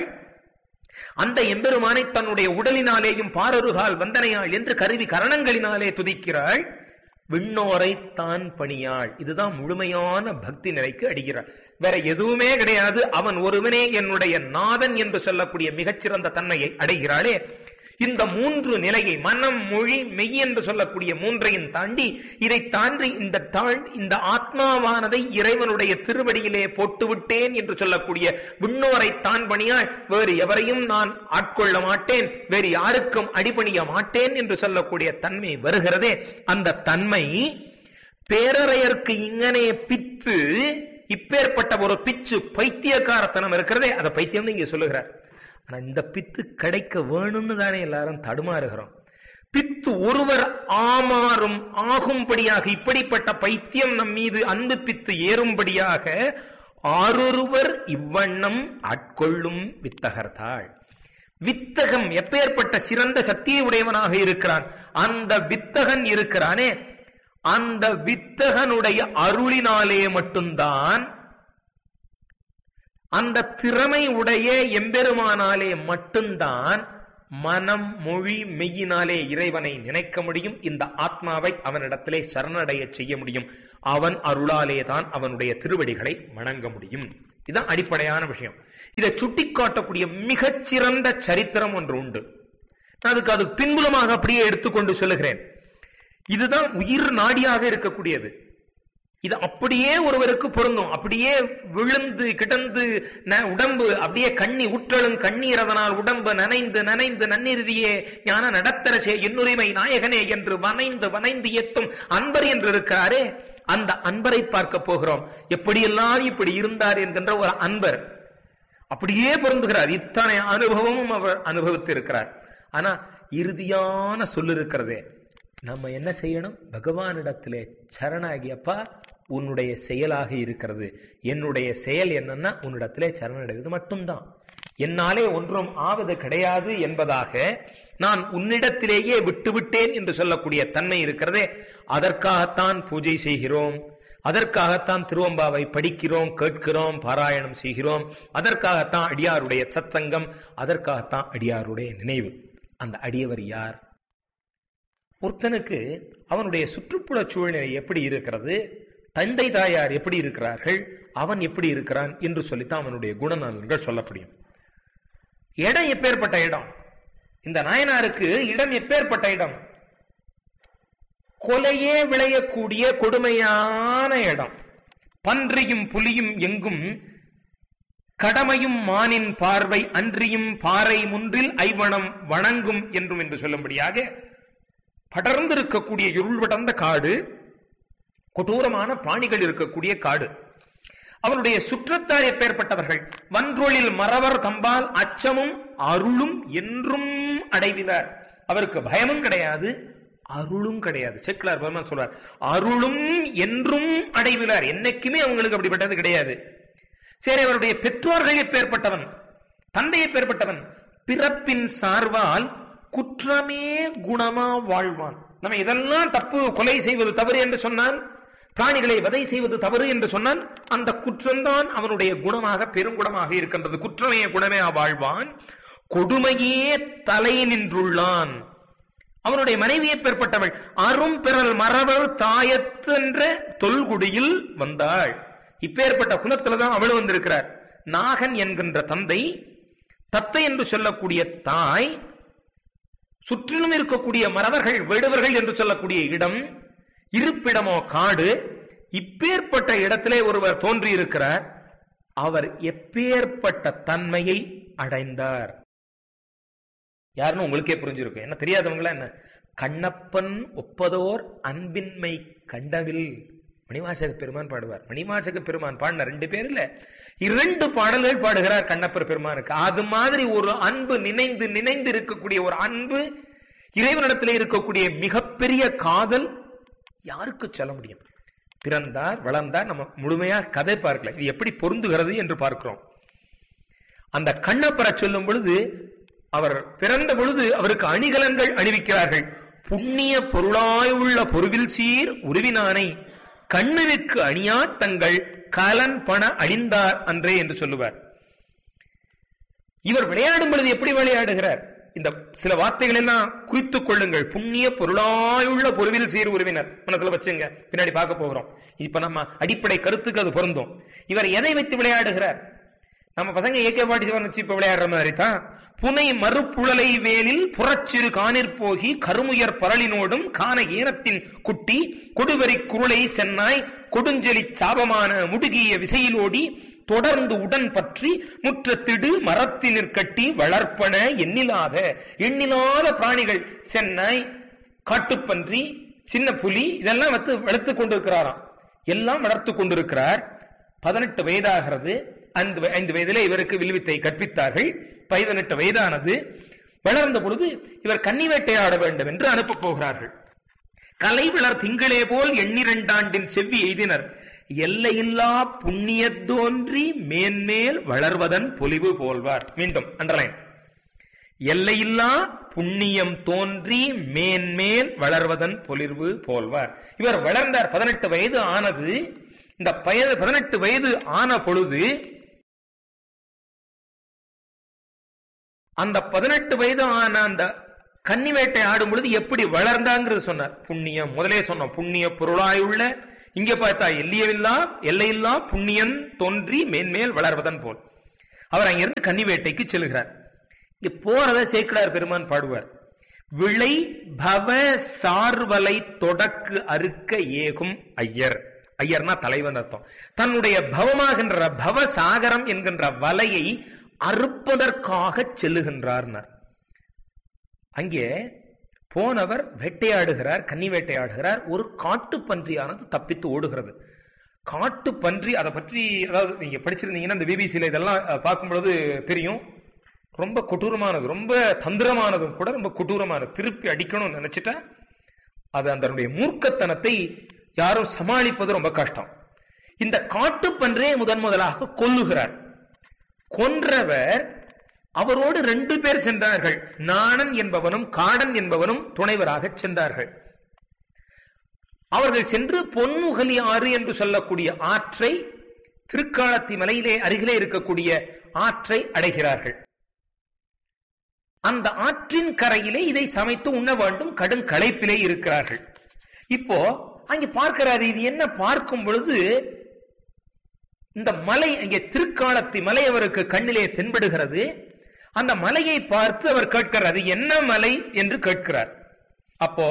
D: அந்த எம்பெருமானை தன்னுடைய உடலினாலேயும் பாரொருகால் வந்தனையாள் என்று கருவி கரணங்களினாலே துதிக்கிறாள். விண்ணோரை தான் பணியாள். இதுதான் முழுமையான பக்தி நிலைக்கு அடைகிறாள். வேற எதுவுமே கிடையாது. அவன் ஒருவனே என்னுடைய நாதன் என்று சொல்லக்கூடிய மிகச்சிறந்த தன்மையை அடைகிறாளே. இந்த மூன்று நிலையை, மனம், மொழி, மெய் என்று சொல்லக்கூடிய மூன்றையும் தாண்டி, இதை தாண்டி இந்த ஆத்மாவானதை இறைவனுடைய திருவடியிலே போட்டுவிட்டேன் என்று சொல்லக்கூடிய விண்ணோரை தான் பணியாள். வேறு எவரையும் நான் ஆட்கொள்ள மாட்டேன், வேறு யாருக்கும் அடிபணிய மாட்டேன் என்று சொல்லக்கூடிய தன்மை வருகிறதே. அந்த தன்மை பேரறையர்க்கு இங்கனே பித்து, இப்பேற்பட்ட ஒரு பிச்சு பைத்தியக்காரத்தனம் இருக்கிறதே, அதை பைத்தியம் இங்க சொல்லுகிறார். ஆனா இந்த பித்து கிடைக்க வேணும்னு தானே எல்லாரும் தடுமாறுகிறோம். பித்து ஒருவர் ஆமாறும் ஆகும்படியாக, இப்படிப்பட்ட பைத்தியம் நம் மீது அன்பு பித்து ஏறும்படியாக ஆரொருவர் இவ்வண்ணம் ஆட்கொள்ளும் வித்தகர்தாள். வித்தகம் எப்பேற்பட்ட சிறந்த சக்தியை உடையவனாக இருக்கிறான். அந்த வித்தகன் இருக்கிறானே, அந்த வித்தகனுடைய அருளினாலே மட்டும்தான், அந்த திறமை உடைய எம்பெருமானாலே மட்டும்தான் மனம் மொழி மெய்யினாலே இறைவனை நினைக்க முடியும். இந்த ஆத்மாவை அவனிடத்திலே சரணடைய செய்ய முடியும். அவன் அருளாலே தான் அவனுடைய திருவடிகளை வணங்க முடியும். இதுதான் அடிப்படையான விஷயம். இதை சுட்டிக்காட்டக்கூடிய மிகச்சிறந்த சரித்திரம் ஒன்று உண்டு. அதுக்கு பின்புலமாக அப்படியே எடுத்துக்கொண்டு சொல்லுகிறேன். இதுதான் உயிர் நாடியாக இருக்கக்கூடியது. இது அப்படியே ஒருவருக்கு பொருந்தும். அப்படியே விழுந்து கிடந்து உடம்பு அப்படியே கண்ணி உற்றலும் கண்ணீர், அதனால் உடம்பு நனைந்து நனைந்து நன்னிறுதியே ஞான நடத்தர என்னுரிமை நாயகனே என்று வனைந்து வனைந்து ஏத்தும் அன்பர் என்று இருக்கிறாரே, அந்த அன்பரை பார்க்க போகிறோம். எப்படியெல்லாம் இப்படி இருந்தார் என்கின்ற ஒரு அன்பர் அப்படியே பொருந்துகிறார். இத்தனை அனுபவமும் அவர் அனுபவித்து இருக்கிறார். ஆனா இறுதியான சொல்லு இருக்கிறதே, நம்ம என்ன செய்யணும்? பகவானிடத்திலே சரணாகியப்பா உன்னுடைய செயலாக இருக்கிறது. என்னுடைய செயல் என்னன்னா உன்னிடத்திலே சரணடைவது மட்டும்தான். என்னாலே ஒன்றும் ஆவது கிடையாது என்பதாக நான் உன்னிடத்திலேயே விட்டுவிட்டேன் என்று சொல்லக்கூடிய தன்மை இருக்கிறதே, அதற்காகத்தான் பூஜை செய்கிறோம். அதற்காகத்தான் திருவம்பாவை படிக்கிறோம், கேட்கிறோம், பாராயணம் செய்கிறோம். அதற்காகத்தான் அடியாருடைய சத்சங்கம், அதற்காகத்தான் அடியாருடைய நினைவு. அந்த அடியவர் யார்? ஒருத்தனுக்கு அவனுடைய சுற்றுப்புற சூழ்நிலை எப்படி இருக்கிறது, தந்தை தாயார் எப்படி இருக்கிறார்கள், அவன் எப்படி இருக்கிறான் என்று சொல்லித்தான் அவனுடைய குணநலன்கள் சொல்லப்படும். இடம் எப்பேற்பட்ட இடம்? இந்த நாயனாருக்கு இடம் எப்பேற்பட்ட இடம்? கொலையே விளையக்கூடிய கொடுமையான இடம். பன்றியும் புலியும் எங்கும் கடமையும் மானின் பார்வை அன்றியும் பாறை முன்றில் ஐவனம் வணங்கும் என்றும் என்று சொல்லும்படியாக படர்ந்திருக்கக்கூடிய இருள் படர்ந்த காடு, கொடூரமான பிராணிகள் இருக்கக்கூடிய காடு. அவனுடைய சுற்றத்தார் எப்பேற்பட்டவர்கள்? வன்றொழில் மறவர் தம்பால் அச்சமும் அருளும் என்றும் அடைவிலார். அவருக்கு பயமும் கிடையாது, அருளும் கிடையாது. சேக்கிழார் பெருமான் சொல்றார், அருளும் என்றும் அடைவிலார். என்னைக்குமே அவங்களுக்கு அப்படிப்பட்டது கிடையாது. சரி, அவருடைய பெற்றோர்கள் எப்பேற்பட்டவன்? தந்தை எப்பேற்பட்டவன்? பிறப்பின் சார்பால் குற்றமே குணமா வாழ்வான். நம்ம இதெல்லாம் தப்பு, கொலை செய்வது தவறு என்று சொன்னால், பிராணிகளை வதை செய்வது தவறு என்று சொன்னால், அந்த குற்றம்தான் அவனுடைய குணமாக பெருங்குணமாக இருக்கின்றது. குற்றமே குணமே வாழ்வான், கொடுமையே தலை நின்றுள்ளான். அவனுடைய மனைவியை பெறப்பட்டவள் அரும் பெறல் மறவர் தாயத்து என்ற தொல்குடியில் வந்தாள். இப்பேற்பட்ட குலத்துலதான் அவள் வந்திருக்கிறார். நாகன் என்கின்ற தந்தை, தத்தை என்று சொல்லக்கூடிய தாய், சுற்றிலும் இருக்கக்கூடிய மறவர்கள் வேடுவர்கள் என்று சொல்லக்கூடிய இடம், இருப்பிடமோ காடு. இப்பேற்பட்ட இடத்திலே ஒருவர் தோன்றி இருக்கிறார். அவர் எப்பேற்பட்ட தன்மையை அடைந்தார்? யாருன்னு உங்களுக்கே புரிஞ்சிருக்கும். என்ன தெரியாதவங்களா என்ன? கண்ணப்பன் ஒப்பதோர் அன்பின்மை கண்டவில். மணிவாசக பெருமான் பாடுவார். மணிவாசக பெருமான் பாடின 2 பேர் இல்ல, 2 பாடல்கள் பாடுகிறார் கண்ணப்பர் பெருமானுக்கு. அது மாதிரி ஒரு அன்பு நினைந்து நினைந்து இருக்கக்கூடிய ஒரு அன்பு, இறைவனிடத்திலே இருக்கக்கூடிய மிகப்பெரிய காதல் யாருக்கு சொல்ல முடியும்? பிறந்தார், வளர்ந்தார். நம்ம முழுமையா கதை பார்க்கல, இது எப்படி பொருந்துகிறது என்று பார்க்கிறோம். அந்த கண்ணப்பரை சொல்லும் பொழுது, அவர் பிறந்த பொழுது அவருக்கு அணிகலன்கள் அணிவிக்கிறார்கள். புண்ணிய பொருளாய் உள்ள பொருவில் சீர் உருவினானை கண்ணுக்கு அணியா தங்கள் கலன் பண அணிந்தார் அன்றே என்று சொல்லுவார். இவர் விளையாடும் பொழுது எப்படி விளையாடுகிறார்? இந்த சில வார்த்தைகள் எல்லாம் குறித்துக் கொள்ளுங்கள். புண்ணிய பொருளாயுள்ள பொருவில் சீர் உறவினர் மனத்துல வச்சுங்க, பின்னாடி பார்க்க போகிறோம். இப்ப நம்ம அடிப்படை கருத்துக்கு அது பொருந்தும். இவர் எதை வைத்து விளையாடுகிறார்? நம்ம பசங்க ஏகே பாட்டி சிவன் வச்சு இப்ப விளையாடுற மாதிரி தான். புனை மறுப்புழலை வேலில் புறச்சிறு காணிற் போகி கருமுயர் பரளினோடும் காண ஏனத்தின் குட்டி கொடுவரி குருளை சென்னாய் கொடுஞ்செலி சாபமான முடுகிய விசையிலோடி தொடர்ந்து உடன் பற்றி முற்றத்திடு மரத்தினிற் கட்டி வளர்ப்பன எண்ணிலாத பிராணிகள், சென்னாய், காட்டுப்பன்றி, சின்ன புலி, இதெல்லாம் வளர்த்து கொண்டிருக்கிறாராம். எல்லாம் வளர்த்து கொண்டிருக்கிறார். 18 வயதாகிறது. 5 வயதிலே இவருக்கு வில்வித்தை கற்பித்தார்கள். 18 வயதானது. வளர்ந்த பொழுது இவர் கன்னி வேட்டையாட வேண்டும் என்று அனுப்ப போகிறார்கள். கலை வளர் திங்களே போல் 12 செவ்வி எய்தினர். எல்லையில்லா புண்ணியத்தோன்றி மேன்மேல் வளர்வதன் பொலிவு போல்வார். மீண்டும் அண்டர்லைன். எல்லையில்லா புண்ணியம் தோன்றி மேன்மேல் வளர்வதன் பொலிவு போல்வார். இவர் வளர்ந்தார். 18 வயது ஆனது. இந்த 18 வயது ஆன பொழுது அந்த 18 வயது ஆன அந்த கன்னி வேட்டை ஆடும் பொழுது எப்படி வளர்ந்தாங்கிறது சொன்னார். புண்ணியம் முதலே சொன்னோம், புண்ணிய பொருளாயுள்ள, இங்க பார்த்தா எல்லையில்லா புண்ணியன் தோன்றி மேன்மேல் வளர்வதன் போல் அவர் அங்கிருந்து கன்னி வேட்டைக்கு செல்கிறார். இங்க போறத சேக்கிழார் பெருமான் பாடுவார். விளை பவ சார்வலை தொடக்கு அறுக்க ஏகும் ஐயர். ஐயர்னா தலைவன் அர்த்தம். தன்னுடைய பவமாகின்ற பவசாகரம் என்கின்ற வலையை அறுப்பதற்காக செல்லுகின்றார். அங்கே போனவர் வேட்டையாடுகிறார், கன்னி வேட்டையாடுகிறார். ஒரு காட்டு பன்றியானது தப்பித்து ஓடுகிறது. காட்டு பன்றி, அதை பற்றி அதாவது நீங்க படிச்சிருந்தீங்கன்னா இந்த பிபிசியில இதெல்லாம் பார்க்கும்பொழுது தெரியும். ரொம்ப கொடூரமானது, ரொம்ப தந்திரமானதும் கூட, ரொம்ப கொடூரமானது. திருப்பி அடிக்கணும்னு நினைச்சிட்டா அது அதனுடைய மூர்க்கத்தனத்தை யாரும் சமாளிப்பது ரொம்ப கஷ்டம். இந்த காட்டு பன்றியை முதலாக கொல்லுகிறார். கொன்றவர் அவரோடு 2 பேர் சென்றார்கள். நாணன் என்பவனும் காடன் என்பவனும் துணைவராக சென்றார்கள். அவர்கள் சென்று பொன்முகலி ஆறு என்று சொல்லக்கூடிய ஆற்றை, திருக்காலத்தி மலையிலே அருகிலே இருக்கக்கூடிய ஆற்றை அடைகிறார்கள். அந்த ஆற்றின் கரையிலே இதை சமைத்து உண்ண வேண்டும். கடும் களைப்பிலே இருக்கிறார்கள். இப்போ அங்கே பார்க்கிறார். இது என்ன பார்க்கும் பொழுது இந்த மலை, இங்கே திருக்காலத்தி மலை அவருக்கு கண்ணிலே தென்படுகிறது. அந்த மலையை பார்த்து அவர் கேட்கிறார், அது என்ன மலை என்று கேட்கிறார். அப்போ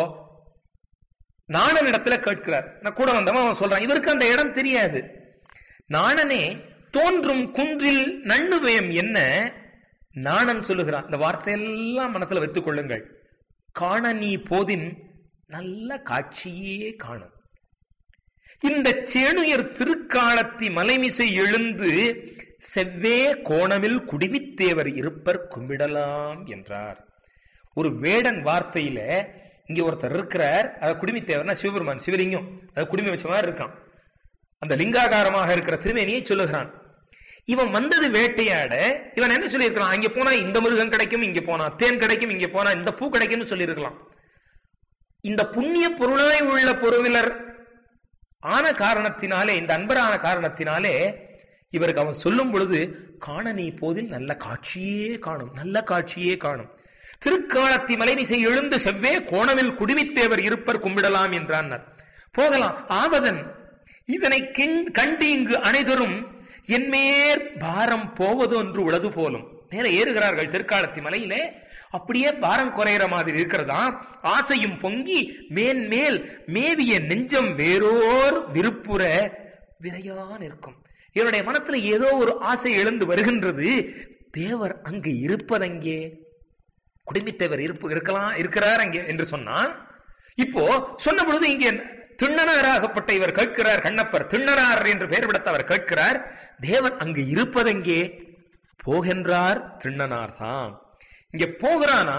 D: நாணன் இடத்துல கேட்கிறார். நான் கூட வந்தவன் அவன் சொல்றான், இவருக்கு அந்த இடம் தெரியாது. நாணனே, தோன்றும் குன்றில் நண்ணுவயம் என்ன? நாணன் சொல்லுகிறான், இந்த வார்த்தையெல்லாம் மனத்துல வைத்துக் கொள்ளுங்கள். காண நீ போதின் நல்ல காட்சியே காணும். இந்த சேணுயர் திருக்காலத்தி மலைமிசை எழுந்து செவ்வே கோணமில் குடிமித்தேவர் இருப்பர் கும்பிடலாம் என்றார். ஒரு வேடன் வார்த்தையில இங்க ஒருத்தர் இருக்கிறார். குடிமித்தேவர்னா சிவபெருமான், சிவலிங்கம், அதாவது குடிமை வச்ச மாதிரி இருக்கான். அந்த லிங்காகாரமாக இருக்கிற திருமேனியை சொல்லுகிறான். இவன் வந்தது வேட்டையாட. இவன் என்ன சொல்லியிருக்கிறான், அங்க போனா இந்த மிருகம் கிடைக்கும், இங்க போனா தேன் கிடைக்கும், இங்க போனா இந்த பூ கிடைக்கும்னு சொல்லியிருக்கலாம். இந்த புண்ணிய பொருளாய் உள்ள பொருவிலர் ஆன காரணத்தினாலே, இந்த அன்பரான காரணத்தினாலே இவருக்கு அவன் சொல்லும் பொழுது, காண நீ போதில் நல்ல காட்சியே காணும், நல்ல காட்சியே காணும். திருக்காலத்தி மலைமிசை எழுந்து செவ்வே கோணமில் குடிமித்தேவர் இருப்பர் கும்பிடலாம் என்றான். போகலாம். ஆவதன் இதனை கண்டு இங்கு அனைதரும் என்மேற் பாரம் போவது என்று உளது போலும். மேல ஏறுகிறார்கள் திருக்காலத்தி மலையிலே. அப்படியே பாரம் குறையிற மாதிரி இருக்கிறதா. ஆசையும் பொங்கி மேன்மேல் மேவிய நெஞ்சம் வேறோர் விருப்புற விரையான் இருக்கும். இவருடைய மனத்துல ஏதோ ஒரு ஆசை எழுந்து வருகின்றது. தேவர் அங்கு இருப்பதங்கே, குடிமித்தேவர் இருக்கிறார் அங்கே என்று சொன்னான். இப்போ சொன்ன பொழுது இங்கே திண்ணனாராகப்பட்ட இவர் கேட்கிறார். கண்ணப்பர் திண்ணனார் என்று பெயர் விடுத்த அவர் கேட்கிறார், தேவன் அங்கு இருப்பதங்கே? போகின்றார் திண்ணனார் தான். இங்க போகிறானா?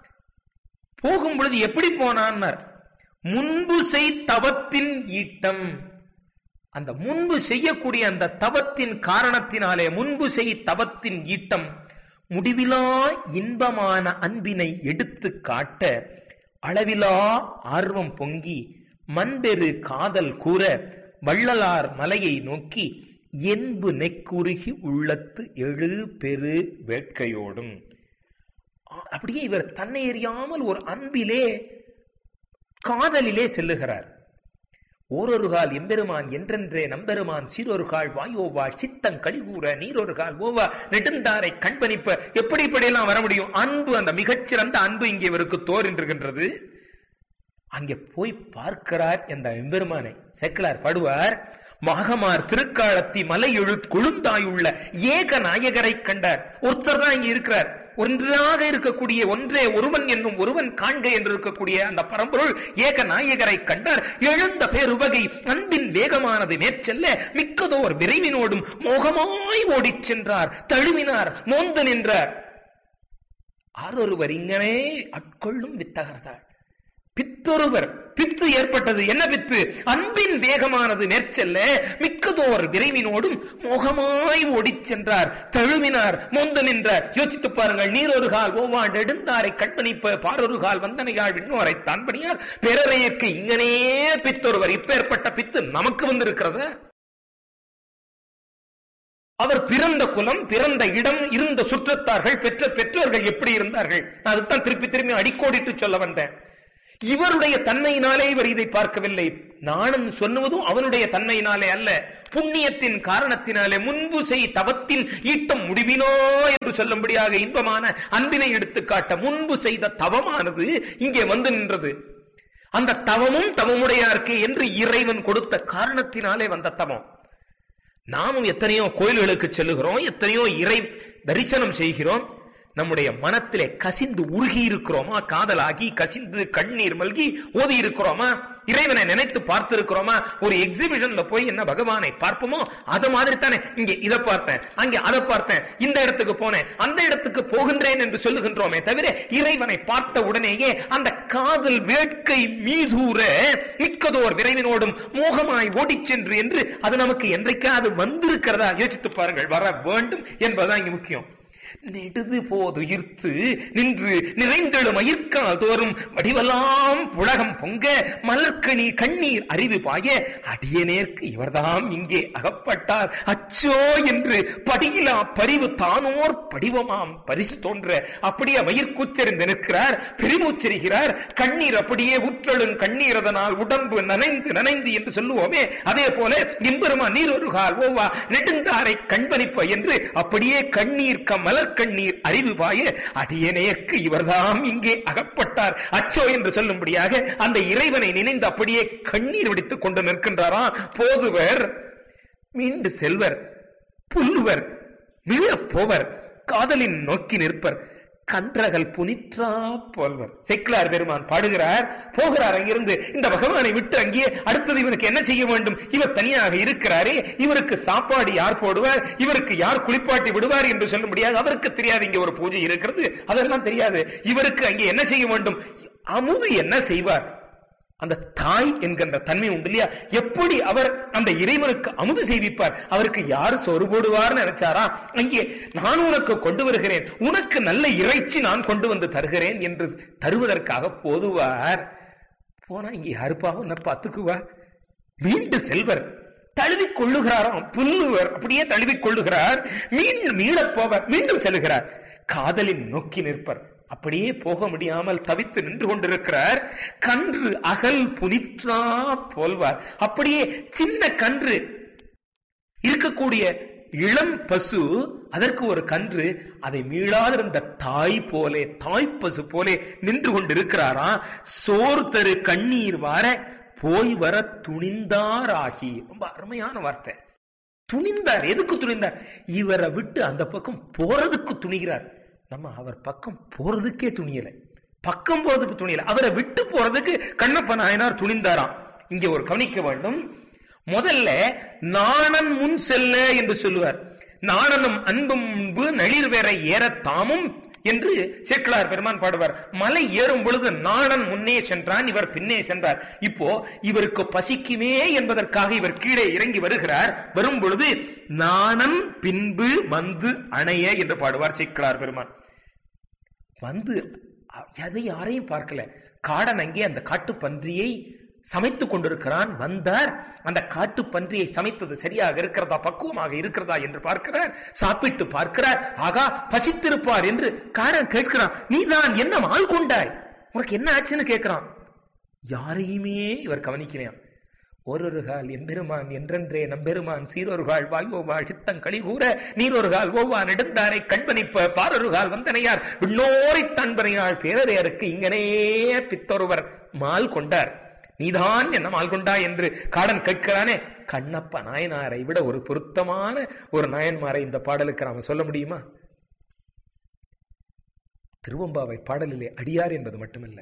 D: போகும் பொழுது எப்படி போனான்? முன்பு செய் தவத்தின் ஈட்டம். அந்த முன்பு செய்யக்கூடிய அந்த தவத்தின் காரணத்தினாலே, முன்பு செய் தவத்தின் ஈட்டம் முடிவிலா இன்பமான அன்பினை எடுத்து காட்ட அளவிலா ஆர்வம் பொங்கி மண்பெரு காதல் கூற வள்ளலார் மலையை நோக்கி என்பு நெக்குருகி உள்ளத்து எழு பெரு வேட்கையோடும். அப்படியே இவர் தன்னை எறியாமல் ஒரு அன்பிலே, காதலிலே செல்லுகிறார். ஓரொரு கால் எம்பெருமான் என்றென்றே நம்பெருமான் சீரொரு கால் வாயோவா சித்தங் கழிகூற நீரொரு கால் ஓவா நெடுந்தாரை கண்பணிப்ப. எப்படி இப்படியெல்லாம் வர முடியும்? அன்பு, அந்த மிகச்சிறந்த அன்பு இங்கே இவருக்கு தோன்றுகின்றது. அங்கே போய் பார்க்கிறார் இந்த எம்பெருமானை. சேக்கிழார் பாடுவார், மாகமார் திருக்காலத்தி மலை எழு கொழுந்தாயுள்ள ஏக நாயகரை கண்டார். ஒருத்தர் தான் இங்க இருக்கிறார். ஒன்றாக இருக்கக்கூடிய, ஒன்றே ஒருவன் என்னும் ஒருவன் காண்க என்று இருக்கக்கூடிய அந்த பரம்பொருள் ஏக நாயகரை கண்டார். எழுந்த பேருவகை அன்பின் வேகமானது மேற்செல்ல மிக்கதோர் விரைவினோடும் மோகமாய் ஓடிச் சென்றார். தழுவினார், மோந்து நின்றார். ஆரொருவர் இங்கனே அட்கொள்ளும் வித்தகர்தாள். பித்தொருவர், பித்து ஏற்பட்டது. என்ன பித்து? அன்பின் வேகமானது மேற்செல்ல மிக்கதோர் விரைவினோடும் மோகமாய் ஓடிச் சென்றார். தழுவினார், மோந்து நின்றார். யோசித்து பாருங்கள். நீரொரு கால் ஓவா நெடுந்தாரை கண்பணிப்ப பாரொரு கால் வந்தனையாள் விண்ணோரை தான்பணியார் பேரறையற்கு இங்கனே பித்தொருவர். இப்ப ஏற்பட்ட பித்து நமக்கு வந்திருக்கிறத அவர் பிறந்த குலம், பிறந்த இடம், இருந்த சுற்றத்தார்கள், பெற்ற பெற்றோர்கள் எப்படி இருந்தார்கள், நான் அதுதான் திருப்பி திரும்பி அடிக்கோடிட்டு சொல்ல வந்தேன். இவருடைய தன்மையினாலே இவர் இதை பார்க்கவில்லை. நானும் சொன்னுவதும் அவனுடைய தன்மையினாலே அல்ல, புண்ணியத்தின் காரணத்தினாலே. முன்பு செய் தவத்தின் ஈட்டம் முடிவினோ என்று சொல்லும்படியாக இன்பமான அன்பினை எடுத்துக்காட்ட முன்பு செய்த தவமானது இங்கே வந்து நின்றது. அந்த தவமும் தவமுடையார்க்கு என்று இறைவன் கொடுத்த காரணத்தினாலே வந்த தவம். நாமும் எத்தனையோ கோயில்களுக்கு செல்லுகிறோம், எத்தனையோ இறை தரிசனம் செய்கிறோம். நம்முடைய மனத்திலே கசிந்து உருகி இருக்கிறோமா? காதலாகி கசிந்து கண்ணீர் மல்கி ஓதி இருக்கிறோமா? இறைவனை நினைத்து பார்த்து இருக்கிறோமா? ஒரு எக்ஸிபிஷன்ல போய் என்ன பகவானை பார்ப்போமோ அது மாதிரி தானே இங்கே இதை பார்த்தேன், அங்கே அதை பார்த்தேன், இந்த இடத்துக்கு போனேன், அந்த இடத்துக்கு போகின்றேன் என்று சொல்லுகின்றோமே தவிர இறைவனை பார்த்த உடனேயே அந்த காதல் வேட்கை மீதூர மிக்கதோர் விரைவினோடும் மோகமாய் ஓடிச் சென்று என்று அது நமக்கு என்றைக்காவது வந்திருக்கிறதா? யோசித்து பாருங்கள். வர வேண்டும் என்பதுதான் இங்கு முக்கியம். நெடுது போதுயிர்த்து நின்று நிறைந்தெழும் மயிர்கால் தோறும் வடிவெல்லாம் புலகம் பொங்க மலர்கனி கண்ணீர் அறிவு பாய அடியனேற்கு இவர்தாம் இங்கே அகப்பட்டார் அச்சோ என்று படியிலா பரிவு தானோர் படிவமாம் பரிசு தோன்ற அப்படியே மயிர்கூச்சறிந்து நிற்கிறார், பெருமூச்சரிகிறார். கண்ணீர் அப்படியே உற்றலும் கண்ணீர், அதனால் உடம்பு நனைந்து நனைந்து என்று சொல்லுவோமே, அதே போல இம்பெருமா நீரொருகால் ஓவா நெடுந்தாரை கண்பணிப்ப என்று அப்படியே கண்ணீர் கமல கண்ணீர் அறிவு பாய அடியனேற்கு இவர்தாம் இங்கே அகப்பட்டார் அச்சோ என்று சொல்லும்படியாக அந்த இறைவனை நினைந்து அப்படியே கண்ணீர் வெடித்துக் கொண்டு நிற்கின்றாரா. போதுவர் மீண்டு செல்வர், புல்லுவர், விழப் போவர், காதலின் நோக்கி நிற்பர், கன்றகல் புனிற்றா போல்வர். செக்கிலார் பெருமான் பாடுகிறார். போகிறார் அங்கிருந்து, இந்த பகவானை விட்டு அங்கே அடுத்தது இவனுக்கு என்ன செய்ய வேண்டும்? இவர் தனியாக இருக்கிறாரே, இவருக்கு சாப்பாடு யார் போடுவார், இவருக்கு யார் குளிப்பாட்டி விடுவார் என்று சொல்ல முடியாது. அவருக்கு தெரியாது இங்கே ஒரு பூஜை இருக்கிறது, அதெல்லாம் தெரியாது. இவருக்கு அங்கே என்ன செய்ய வேண்டும்? அமுது என்ன செய்வார்? அந்த தாய் என்கின்ற தன்மை உண்டு இல்லையா? எப்படி அவர் அந்த இறைவனுக்கு அமுது செய்விப்பார்? அவருக்கு யாரு சோறு போடுவார்னு நினைச்சாரா? அங்கே நான் உனக்கு கொண்டு வருகிறேன், உனக்கு நல்ல இறைச்சி நான் கொண்டு வந்து தருகிறேன் என்று தருவதற்காக போதுவார். போனா இங்கே யாருப்பா உன்னை பார்த்துக்குவார்? மீண்டு செல்வர், தழுவிக் கொள்ளுகிறாராம். புல்லுவர் அப்படியே தழுவிக் கொள்ளுகிறார். மீளப் போவர், மீண்டும் செல்கிறார். காதலின் நோக்கி நிற்பர், அப்படியே போக முடியாமல் தவித்து நின்று கொண்டிருக்கிறார். கன்று அகல் புனிற்றா போல்வார். அப்படியே சின்ன கன்று இருக்கக்கூடிய இளம் பசு, அதற்கு ஒரு கன்று, அதை மீளாதிருந்த தாய் போலே, தாய்ப்பசு போலே நின்று கொண்டிருக்கிறாரா. சோர் தரு கண்ணீர் வார போய் வர துணிந்தாராகி. ரொம்ப அருமையான வார்த்தை. துணிந்தார். எதுக்கு துணிந்தார்? இவரை விட்டு அந்த பக்கம் போறதுக்கு துணிகிறார். நம்ம அவர் பக்கம் போறதுக்கே துணியல, பக்கம் போறதுக்கு துணியல, அவரை விட்டு போறதுக்கு கண்ணப்ப நாயனார் துணிந்தாராம். இங்கே ஒரு கவனிக்க வேண்டும். முதல்ல நாணன் முன் செல்ல என்று சொல்லுவார். நாணனும் அன்பும் முன்பு நளிர் வேற ஏற தாமும் என்று சேக்கிழார் பெருமான் பாடுவார். மலை ஏறும் பொழுது நாணன் முன்னே சென்றான், இவர் பின்னே சென்றார். இப்போ இவருக்கு பசிக்குமே என்பதற்காக இவர் கீழே இறங்கி வருகிறார். வரும் பொழுது நாணன் பின்பு வந்து அணைய என்று பாடுவார் சேக்கிழார் பெருமான். வந்து அதை யாரையும் பார்க்கல. காடன் அங்கே அந்த காட்டு பன்றியை சமைத்துக் கொண்டிருக்கிறான். வந்தார், அந்த காட்டு பன்றியை சமைத்தது சரியாக இருக்கிறதா, பக்குவமாக இருக்கிறதா என்று பார்க்கிறார். சாப்பிட்டு பார்க்கிறார். ஆகா, பசித்திருப்பார் என்று காரன் கேட்கிறான். நீதான் என்ன ஆள் கொண்டாய், உனக்கு என்ன ஆச்சுன்னு கேட்கிறான். யாரையுமே இவர் கவனிக்கிறான். ஒரு கால் எம்பெருமான் என்றென்றே நம்பெருமான் சீரொருகால் வாய்வோவாள் சித்தங் களிகூற நீரொருகால் ஓவா நெடுந்தாரை கண்பணிப்ப பாரொருகால் வந்தனையார் விண்ணோரை தன்பனையாள் பேரரையருக்கு இங்கனே பித்தொருவர் மால் கொண்டார். நீதான் என்ன மால் கொண்டா என்று காடன் கேட்கிறானே. கண்ணப்ப நாயனாரை விட ஒரு பொருத்தமான ஒரு நாயன்மாரை இந்த பாடலுக்கு நாம சொல்ல முடியுமா? திருவம்பாவை பாடலிலே அடியார் என்பது மட்டுமல்ல,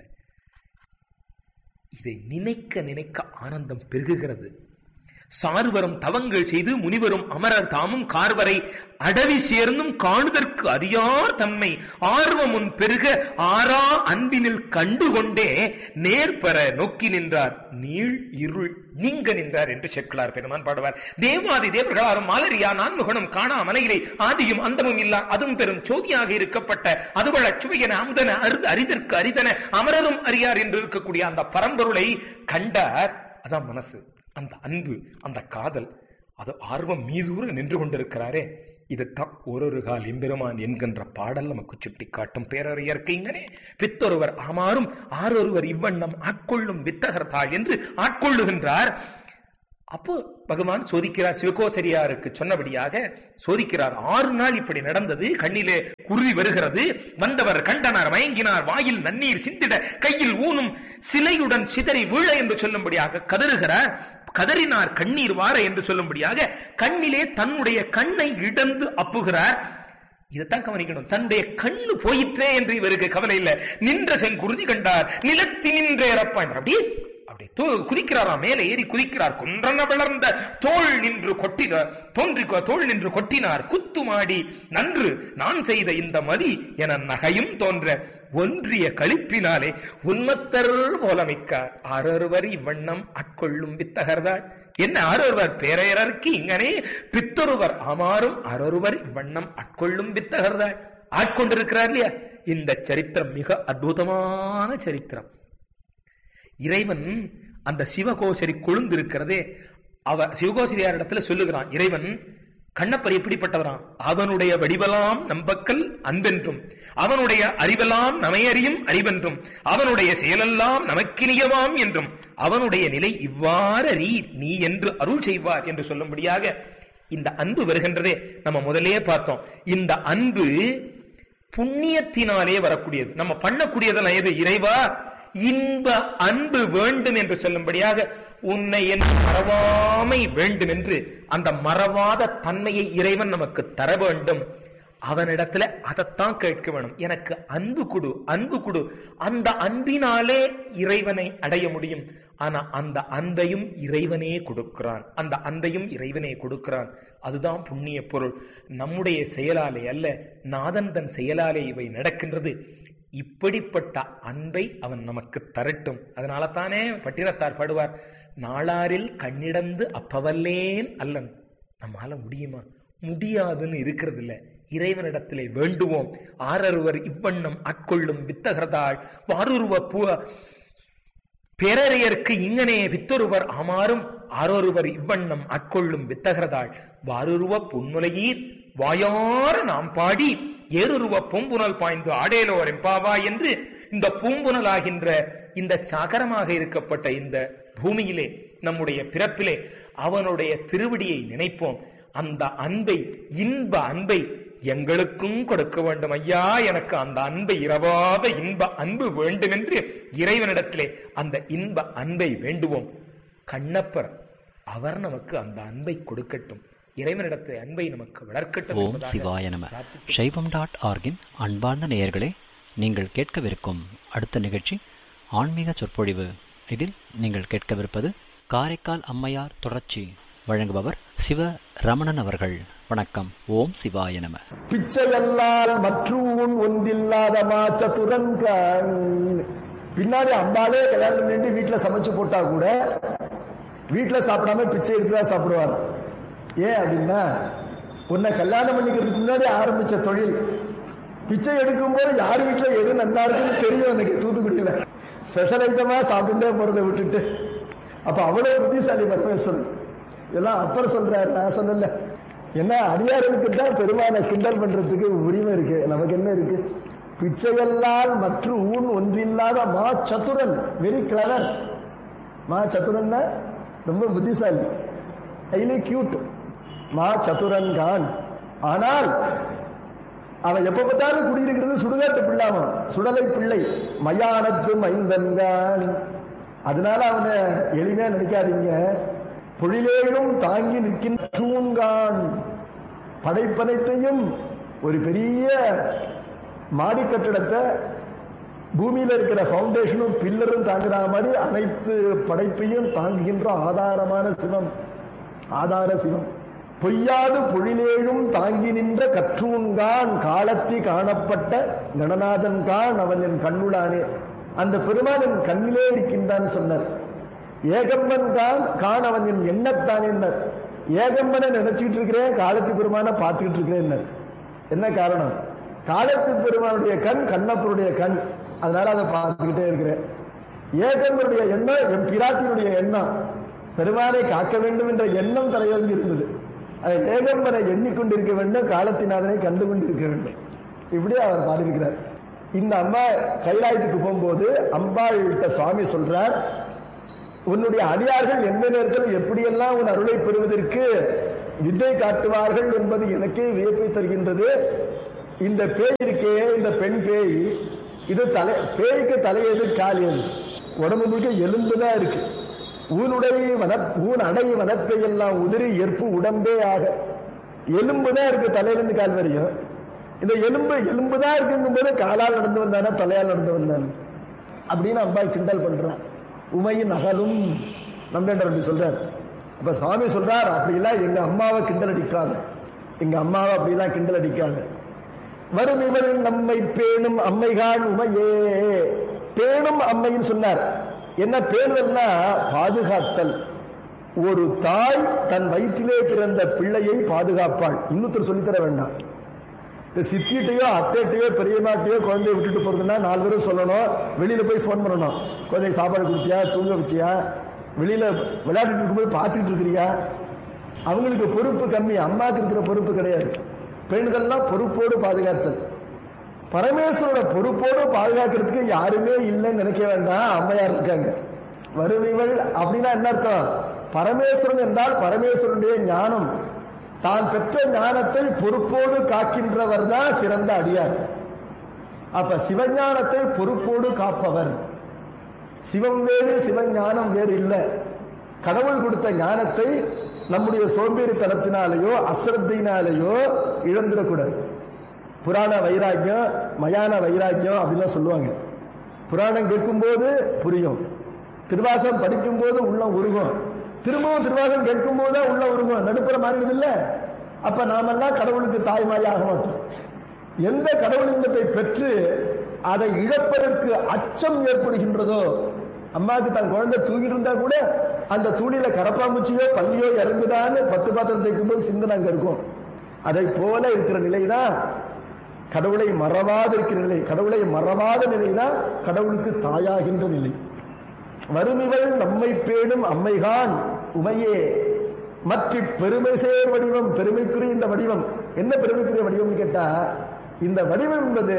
D: இதை நினைக்க நினைக்க ஆனந்தம் பெருகுகிறது. சார்வரும் தவங்கள் செய்து முனிவரும் அமரர் தாமும் கார்வரை அடவி சேர்ந்தும் காணுதற்கு அறியார் தம்மை ஆர்வமுன் பெருக ஆறா அன்பினில் கண்டுகொண்டே நேர்பெற நோக்கி நின்றார், நீள் இருள் நீங்க நின்றார் என்று சேக்கிழார் பெருமான் பாடுவார். தேவாதி தேவர்களாரும் மாலரியா நான்முகனும் காணா மலையிலே ஆதியும் அந்தமும் இல்லா அதுவும் பெரும் சோதியாக இருக்கப்பட்ட அதுவள சுவையன அமுதன அரிதற்கு அரிதன அமரரும் அறியார் என்று இருக்கக்கூடிய அந்த பரம்பொருளை கண்டார். அதான் மனசு, அந்த அன்பு, அந்த காதல். அது ஆர்வம் மீதூர நின்று கொண்டிருக்கிறாரே, இதுதான் ஒரு கால் எம்பெருமான் என்கின்ற பாடல் நமக்கு சுட்டி காட்டும். பேரறியற்கு இங்கனே பித்தொருவர் ஆமாறும் ஆரொருவர் இவ்வண்ணம் ஆட்கொள்ளும் வித்தகர்த்தாள் என்று ஆட்கொள்ளுகின்றார். அப்போ பகவான் சோதிக்கிறார். சிவகோசரியாருக்கு சொன்னபடியாக சோதிக்கிறார். 6 நாள் இப்படி நடந்தது. கண்ணிலே குருதி வருகிறது. வந்தவர் கண்டனார், மயங்கினார், வாயில் நன்னீர் சிந்திட கையில் ஊனும் சிலையுடன் சிதறி வீழ என்று சொல்லும்படியாக கதறுகிறார். கதறினார் கண்ணீர் வார என்று சொல்லும்படியாக கண்ணிலே தன்னுடைய கண்ணை இடந்து அப்புகிறார். இதைத்தான் கவனிக்கணும். தன்னுடைய கண்ணு போயிற்றே என்று இவருக்கு கவலை இல்லை. நின்ற செங்குருதி கண்டார், நிலத்தி நின்றே இறப்பான். அப்படியே குதிக்கிறாராம், மேலே ஏறி குதிக்கிறார். குன்றன வளர்ந்த தோல் நின்று கொட்டினார், தோல் நின்று கொட்டினார். குத்துமாடி நன்று நான் செய்த இந்த மதி என நகையும் தோன்ற ஒன்றிய களிப்பினாலே உன்மத்தர் போலமிக்கார். ஆரொருவர் இவ்வண்ணம் ஆட்கொள்ளும் வித்தகர்தாள். என்ன ஆரொருவர் பேரையரற்கு இங்கனே பித்தொருவர் ஆமாறும் ஆரொருவர் இவ்வண்ணம் ஆட்கொள்ளும் வித்தகர்தாள். ஆட்கொண்டிருக்கிறார் இல்லையா? இந்த சரித்திரம் மிக அற்புதமான சரித்திரம். இறைவன் அந்த சிவகோசரி கொழுந்து இருக்கிறதே, சிவகோசரியார் இடத்துல சொல்லுகிறான், இறைவன் கண்ணப்பர் எப்படிப்பட்டவரான்? அவனுடைய வடிவலாம் நம்பக்கல் அன்பென்றும், அவனுடைய அறிவெல்லாம் நமையறியும் அறிவென்றும், அவனுடைய செயலெல்லாம் நமக்கினியவாம் என்றும், அவனுடைய நிலை இவ்வாறு நீ என்று அருள் செய்வார் என்று சொல்லும்படியாக இந்த அன்பு வருகின்றதே. நம்ம முதலே பார்த்தோம், இந்த அன்பு புண்ணியத்தினாலே வரக்கூடியது. நம்ம பண்ணக்கூடியதெல்லாம் எது? இறைவா இன்ப அன்பு வேண்டும் என்று சொல்லும்படியாக உன்னை என் மறவாமை வேண்டும் என்று அந்த மறவாத தன்மையை இறைவன் நமக்கு தர வேண்டும். அவனிடத்துல அதைத்தான் கேட்க வேணும். எனக்கு அன்பு கொடு, அன்பு கொடு. அந்த அன்பினாலே இறைவனை அடைய முடியும். ஆனா அந்த அன்பையும் இறைவனே கொடுக்கிறான். அந்த அன்பையும் இறைவனே கொடுக்கிறான். அதுதான் புண்ணிய பொருள். நம்முடைய செயலாலே அல்ல, நாதன் தன் செயலாலே இவை நடக்கின்றது. இப்படிப்பட்ட அன்பை அவன் நமக்கு தரட்டும். அதனால தானே பட்டினத்தார் பாடுவார், நாளாரில் கண்ணிடந்து அப்பவல்லேன் அல்லன். நம்மால முடியுமா? முடியாதுன்னு இருக்கிறது இல்ல. இறைவனிடத்திலே வேண்டுவோம். ஆரொருவர் இவ்வண்ணம் ஆட்கொள்ளும் வித்தகர்தாள் வாருருவ பேரறியருக்கு இங்கனே வித்தொருவர் ஆமாறும் ஆரொருவர் இவ்வண்ணம் ஆட்கொள்ளும் வித்தகர்தாள் வாருருவ பொன்முலையீர் வாயார நாம் பாடி ஏறுருவ பூம்புனல் பாய்ந்து ஆடேலோர் எம்பாவா என்று இந்த பூம்புனலாகின்ற இந்த சாகரமாக இருக்கப்பட்ட இந்த பூமியிலே, நம்முடைய பிறப்பிலே அவனுடைய திருவடியை நினைப்போம். அந்த அன்பை, இன்ப அன்பை எங்களுக்கும் கொடுக்க வேண்டும். ஐயா, எனக்கு அந்த அன்பை, இரவாத இன்ப அன்பு வேண்டும் என்று இறைவனிடத்திலே அந்த இன்ப அன்பை வேண்டுவோம். கண்ணப்பர் அவர் நமக்கு அந்த அன்பை கொடுக்கட்டும். இறைவனிடத்தில் அன்பை நமக்கு வளர்க்கட்டும்.
E: ஓம் சிவாய நம. சைவம்.org-இன் அன்பார்ந்த நேயர்களே, நீங்கள் கேட்கவிருக்கும் அடுத்த நிகழ்ச்சி ஆன்மீக சொற்பொழிவு. இதில் நீங்கள் கேட்கவிருப்பது காரைக்கால் அம்மையார் தொடர்ச்சி. வழங்குபவர் சிவ ரமணன் அவர்கள். வணக்கம். ஓம் சிவாய நம.
F: பிச்சையல்லால் மற்றும் ஒன்றில்லாத மாச்சதுரன்கள். பின்னாடி அம்பாலே கல்யாணம் பண்ணி வீட்டுல சமைச்சு போட்டா கூட வீட்டுல சாப்பிடாம பிச்சை எடுத்துதான் சாப்பிடுவார். ஏன் அப்படின்னா, உன்னை கல்யாணம் பண்ணிக்கிறதுக்கு முன்னாடி ஆரம்பிச்ச தொழில் பிச்சை எடுக்கும் போது யார் வீட்டுல எது நல்லா இருக்குன்னு தெரியும். எனக்கு தூத்துக்குடியில ஸ்பெஷல் ஐட்டமா சாப்பிட்டுட்டே போறதை விட்டுட்டு, அப்ப அவ்வளவு புத்திசாலி பரமேஸ்வரன். இதெல்லாம் அப்பர் சொல்றாரு, நான் சொல்லல. ஏன்னா அடியார்களுக்கு தான் பெருமான கிண்டல் பண்றதுக்கு உரிமை இருக்கு, நமக்கு என்ன இருக்கு? பிச்சையல்லால் மற்றும் ஊன் ஒன்றில்லாத மா சதுரன், வெரி கிளவர். மா சதுரன்னா ரொம்ப புத்திசாலி, ஹைலி கியூட். மா சதுரன் கான். ஆனால் அவன் எப்ப பார்த்தாலும் குடியிருக்கிறது சுடுகாட்டு பிள்ளாம, சுடலை பிள்ளை, மயானத்து மைந்தன்கான். அதனால அவனை எளிமையா நினைக்காதீங்க. பொழிலேயும் தாங்கி நிற்கின்றான். படைப்பனைத்தையும், ஒரு பெரிய மாடி கட்டிடத்தை பூமியில இருக்கிற பவுண்டேஷனும் பில்லரும் தாங்குற மாதிரி அனைத்து படைப்பையும் தாங்குகின்ற ஆதாரமான சிவம், ஆதார சிவம். பொய்யாது பொழிலேழும் தாங்கி நின்ற கற்றூன்கான் காலத்தி காணப்பட்ட கணநாதன் கான் அவன் என் கண்ணுளானே. அந்த பெருமான் என் கண்ணிலே இருக்கின்றான் சொன்னார். ஏகம்பன் கான் அவன் என் எண்ணத்தான் என்ன. ஏகம்பனை நினைச்சுக்கிட்டு இருக்கிறேன், காலத்தி பெருமான பார்த்துக்கிட்டு இருக்கிறேன். என்ன காரணம்? காலத்தி பெருமானுடைய கண் கண்ணப்பருடைய கண், அதனால அதை பார்த்துக்கிட்டே இருக்கிறேன். ஏகம்பனுடைய எண்ணம் என் பிராட்டினுடைய எண்ணம். பெருமானை காக்க வேண்டும் என்ற எண்ணம் தலைவருக்கு இருந்தது. அதை ஏகம்பரை எண்ணிக்கொண்டிருக்க வேண்டும், காலத்தினாதனை கண்டு கொண்டிருக்க வேண்டும். இப்படி அவர் பாடியிருக்கிறார். இந்த அம்மா கைலாயத்துக்கு போகும்போது அம்பாள்கிட்ட சுவாமி சொல்றார், உன்னுடைய அடியார்கள் எந்த நேரத்தில் எப்படியெல்லாம் உன் அருளை பெறுவதற்கு வித்தை காட்டுவார்கள் என்பது எனக்கே வியப்பை தருகின்றது. இந்த பேய் இருக்கே, இந்த பெண் பேய், இது பேய்க்கு தலையது கால் எது, உடம்பு முழுக்க எலும்புதான் இருக்கு. ஊன் அடை வனப்பை எல்லாம் உதிரி ஏற்பு உடம்பே ஆக, எலும்புதான் இருக்கு தலையிலிருந்து கால் வரையும். இந்த எலும்புதான் இருக்குங்கும் போது காலால் நடந்து வந்தானா தலையால் நடந்து வந்தான் அப்படின்னு அம்பாள் கிண்டல் பண்றான். உமையின் அகலும் நம்ம சொல்றார். அப்ப சுவாமி சொல்றார், அப்படிலாம் எங்க அம்மாவை கிண்டல் அடிக்காத, எங்க அம்மாவை அப்படிலாம் கிண்டல் அடிக்காத. வரும் இவள் நம்மை பேணும் அம்மைகான் உமையே. பேணும் அம்மைன்னு சொன்னார். என்ன பேணுதல்னா பாதுகாத்தல். ஒரு தாய் தன் வயிற்றிலே பிறந்த பிள்ளையை பாதுகாப்பாள். இன்னொருத்தர் சொல்லித்தர வேண்டாம். சித்திட்டையோ அத்தைட்டையோ பெரியமாட்டையோ குழந்தைய விட்டுட்டு போறதுன்னா 4 பேரும் சொல்லணும், வெளியில போய் போன் பண்ணணும். குழந்தை சாப்பாடு கொடுத்தியா, தூங்க வச்சியா, வெளியில விளையாட்டு இருக்கும்போது பார்த்துட்டு இருக்கிறியா. அவங்களுக்கு பொறுப்பு கம்மி, அம்மாவுக்கு இருக்கிற பொறுப்பு கிடையாது. பெண்கள்லாம் பொறுப்போடு பாதுகாத்தல். பரமேஸ்வரோட பொறுப்போடு பாதுகாக்கிறதுக்கு யாருமே இல்லைன்னு நினைக்க வேண்டாம், அம்மையார் இருக்காங்க. வருவிவள் அப்படின்னா என்ன அர்த்தம்? பரமேஸ்வரன் என்றால் பரமேஸ்வரனுடைய ஞானம், தான் பெற்ற ஞானத்தை பொறுப்போடு காக்கின்றவர் தான் சிறந்த அடியார். அப்ப சிவஞானத்தை பொறுப்போடு காப்பவர். சிவம் வேறு சிவஞானம் வேறு இல்லை. கடவுள் கொடுத்த ஞானத்தை நம்முடைய சோம்பேறித்தனத்தினாலேயோ அசிரத்தையினாலேயோ இழந்துடக்கூடாது. புராண வைராக்கியம், மயான வைராக்கியம் அப்படிலாம் சொல்லுவாங்க. புராணம் கேட்கும் போது புரியும், திருவாசகம் படிக்கும் போது உள்ளம் உருகும், திரும்பவும் திருவாசகம் கேட்கும் போதுதான் உள்ள உருகும், நடுப்புற மாறிடுது இல்ல. அப்ப நாமெல்லாம் கடவுளுக்கு தாய்மாரி ஆக மாட்டோம். எந்த கடவுள் இன்பத்தை பெற்று அதை இழப்பதற்கு அச்சம் ஏற்படுகின்றதோ, அம்மாவுக்கு தன் குழந்தை தூங்கிட்டு இருந்தா கூட அந்த தூளில கரப்பாம்பூச்சியோ பள்ளியோ இறங்குதான்னு 10 பாத்திரம் தைக்கும் போது சிந்தனை அங்க இருக்கும். அதை போல இருக்கிற நிலைதான் கடவுளை மறவாத இருக்கிற நிலை. கடவுளை மறவாத நிலைதான் கடவுளுக்கு தாயாகின்ற நிலை. வருமிவள் நம்மை பேணும் அம்மைகான் உமையே. மற்ற பெருமை சேர் வடிவம், பெருமைக்குரிய இந்த வடிவம் என்ன பெருமைக்குரிய வடிவம் கேட்டா, இந்த வடிவம் என்பது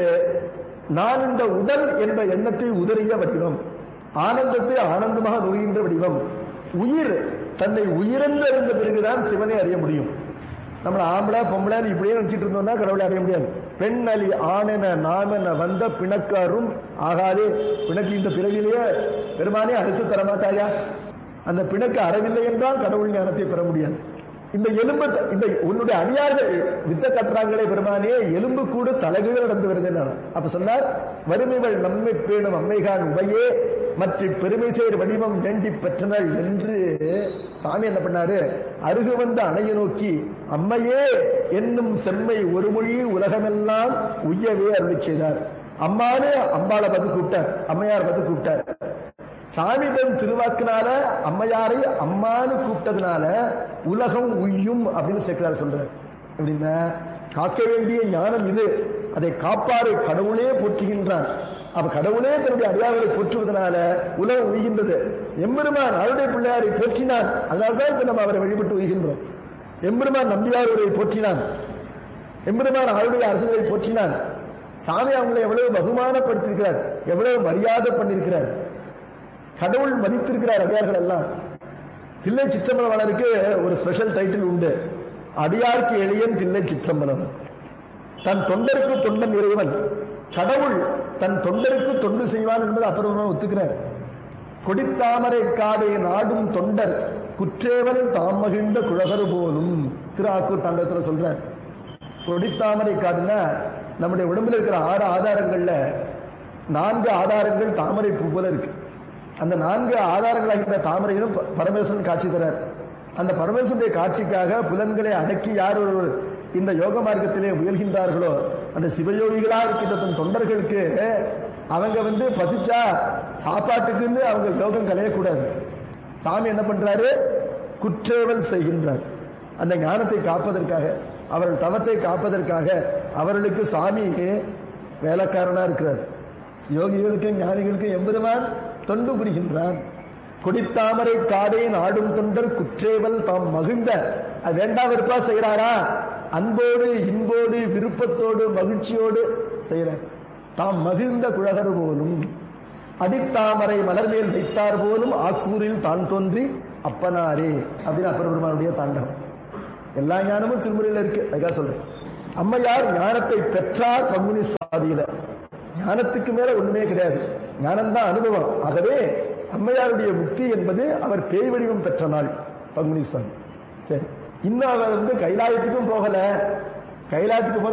F: நான் இந்த உடல் என்ற எண்ணத்தை உதறிய வடிவம், ஆனந்தத்தை ஆனந்தமாக நுழைகின்ற வடிவம். உயிர் தன்னை உயிரென்று அறிந்த பிறகுதான் சிவனை அறிய முடியும். நம்மள ஆம்பளை பொம்பளை இப்படியே நினைச்சிட்டு இருந்தோம்னா கடவுளை அறிய முடியாது. பெண் அலி ஆனென நாமென வந்த பிணக்காரும் ஆகாதே. பிணக்கு இந்த பிறவிலேயே பெருமானே அறுத்து தரமாட்டாயா? அந்த பிணக்கு அறவில்லை என்றால் கடவுள் ஞானத்தை பெற முடியாது. இந்த எலும்பு, இந்த உன்னுடைய அடியார்கள் வித்த கட்டுறாங்களே பெருமானே, எலும்பு கூட தலைகீழ் நடந்து வருது. அப்ப சொன்னார், வறுமைகள் நம்மை பேணும் அம்மைகான் உமையே மற்ற பெருமை சேர் வடிவம் வேண்டி பெற்றனர் என்று சாமி என்ன பண்ணாரு, அருகு வந்த அணையை நோக்கி அம்மையே என்னும் செம்மை ஒரு மொழி உலகமெல்லாம் உய்யவே அருளி செய்தார். அம்மானே அம்பாளை பார்த்து கூப்பிட்டார், அம்மையார் பார்த்து கூப்பிட்டார். சாமி தன் திருவாக்கினால அம்மையாரை அம்மானு கூப்பிட்டதுனால உலகம் உய்யும் அப்படின்னு சேர்க்கிறார் சொல்றார். அப்படின்னா காக்க வேண்டிய ஞானம் இது, அதை காப்பாரை கடவுளே போற்றுகின்றார். அப்ப கடவுளே தன்னுடைய அடியார்களை போற்றுவதனால உலகம் உய்கின்றது. எம்பெருமான் அவருடைய பிள்ளையாரை போற்றினான், அதனால்தான் இப்ப நம்ம அவரை வழிபட்டு உய்கின்றோம். எம்பெருமான் நம்பியாரை போற்றினான், எம்பெருமான் அவருடைய அரசுகளை போற்றினான். சாமி அவங்களை எவ்வளவு பகுமானப்படுத்திருக்கிறார், எவ்வளவு மரியாதை பண்ணிருக்கிறார், கடவுள் மதித்திருக்கிறார் அடியார்கள் எல்லாம். தில்லை சிற்றம்பலவனுக்கு ஒரு ஸ்பெஷல் டைட்டில் உண்டு, அடியார்க்கு எளியன் தில்லை சிற்றம்பலம். தன் தொண்டருக்கு தொண்டன் இறைவன். கடவுள் தன் தொண்டருக்கு தொண்டு செய்வான் என்பது அப்புறம் ஒத்துக்கிறார். கொடித்தாமரை காடை நாடும் தொண்டர் குற்றேவல் தாம் மகிழ்ந்த குழகர் போலும் திருஆக்கூர் தாண்டவத்தில் சொல்றார். கொடித்தாமரை காடுன்னா நம்முடைய உடம்புல இருக்கிற 6 ஆதாரங்கள்ல 4 ஆதாரங்கள் தாமரை பூ போல இருக்கு. அந்த 4 ஆதாரங்களாக தாமரையிலும் பரமேஸ்வரன் காட்சி தரார். அந்த பரமேஸ்வருடைய காட்சிக்காக புலன்களை அடக்கி யார் ஒரு இந்த யோக மார்க்கத்திலே முயல்கின்றார்களோ அந்த சிவயோகிகளா இருக்கின்ற தன் தொண்டர்களுக்கு அவங்க பசிச்சா சாப்பாட்டுக்குன்னு அவங்க யோகம் கலையக்கூடாது. சாமி என்ன பண்றாரு, குற்றேவல் செய்கின்றார். அந்த ஞானத்தை காப்பதற்காக, அவர்கள் தவத்தை காப்பதற்காக அவர்களுக்கு சாமி வேலைக்காரனா இருக்கிறார். யோகிகளுக்கும் ஞானிகளுக்கும் எம்பெருமான் தொண்டு புரிகின்றான். கொடித்தாமரை காடே நாடும் தொண்டர் குற்றேவல் தாம் மகிழ்ந்த அது வேண்டாம் வெறுப்பா செய்யறாரா? அன்போடு இன்போடு விருப்பத்தோடு மகிழ்ச்சியோடு செய்யறார். தாம் மகிழ்ந்த குழகர் போலும் அடித்தாமரை மலர்மேல் வைத்தார் போலும் ஆக்கூரில் தான் தோன்றி அப்பனாரே அப்படின்னு அப்பர் பெருமானுடைய தாண்டகம். எல்லா ஞானமும் திருமுறையில இருக்கு. அதுக்காக சொல்றேன். அம்மையார் ஞானத்தை பெற்றார் பங்குனி சாதியில. ஞானத்துக்கு மேல ஒண்ணுமே கிடையாது, ஞானம்தான் அனுபவம். ஆகவே அம்மையாருடைய முக்தி என்பது அவர் பேய் வடிவம் பெற்ற நாள் பங்குனி சாதி. சரி, இன்னும் அவர் கைலாயத்துக்கும் போகல. கைலாயத்துக்கு போன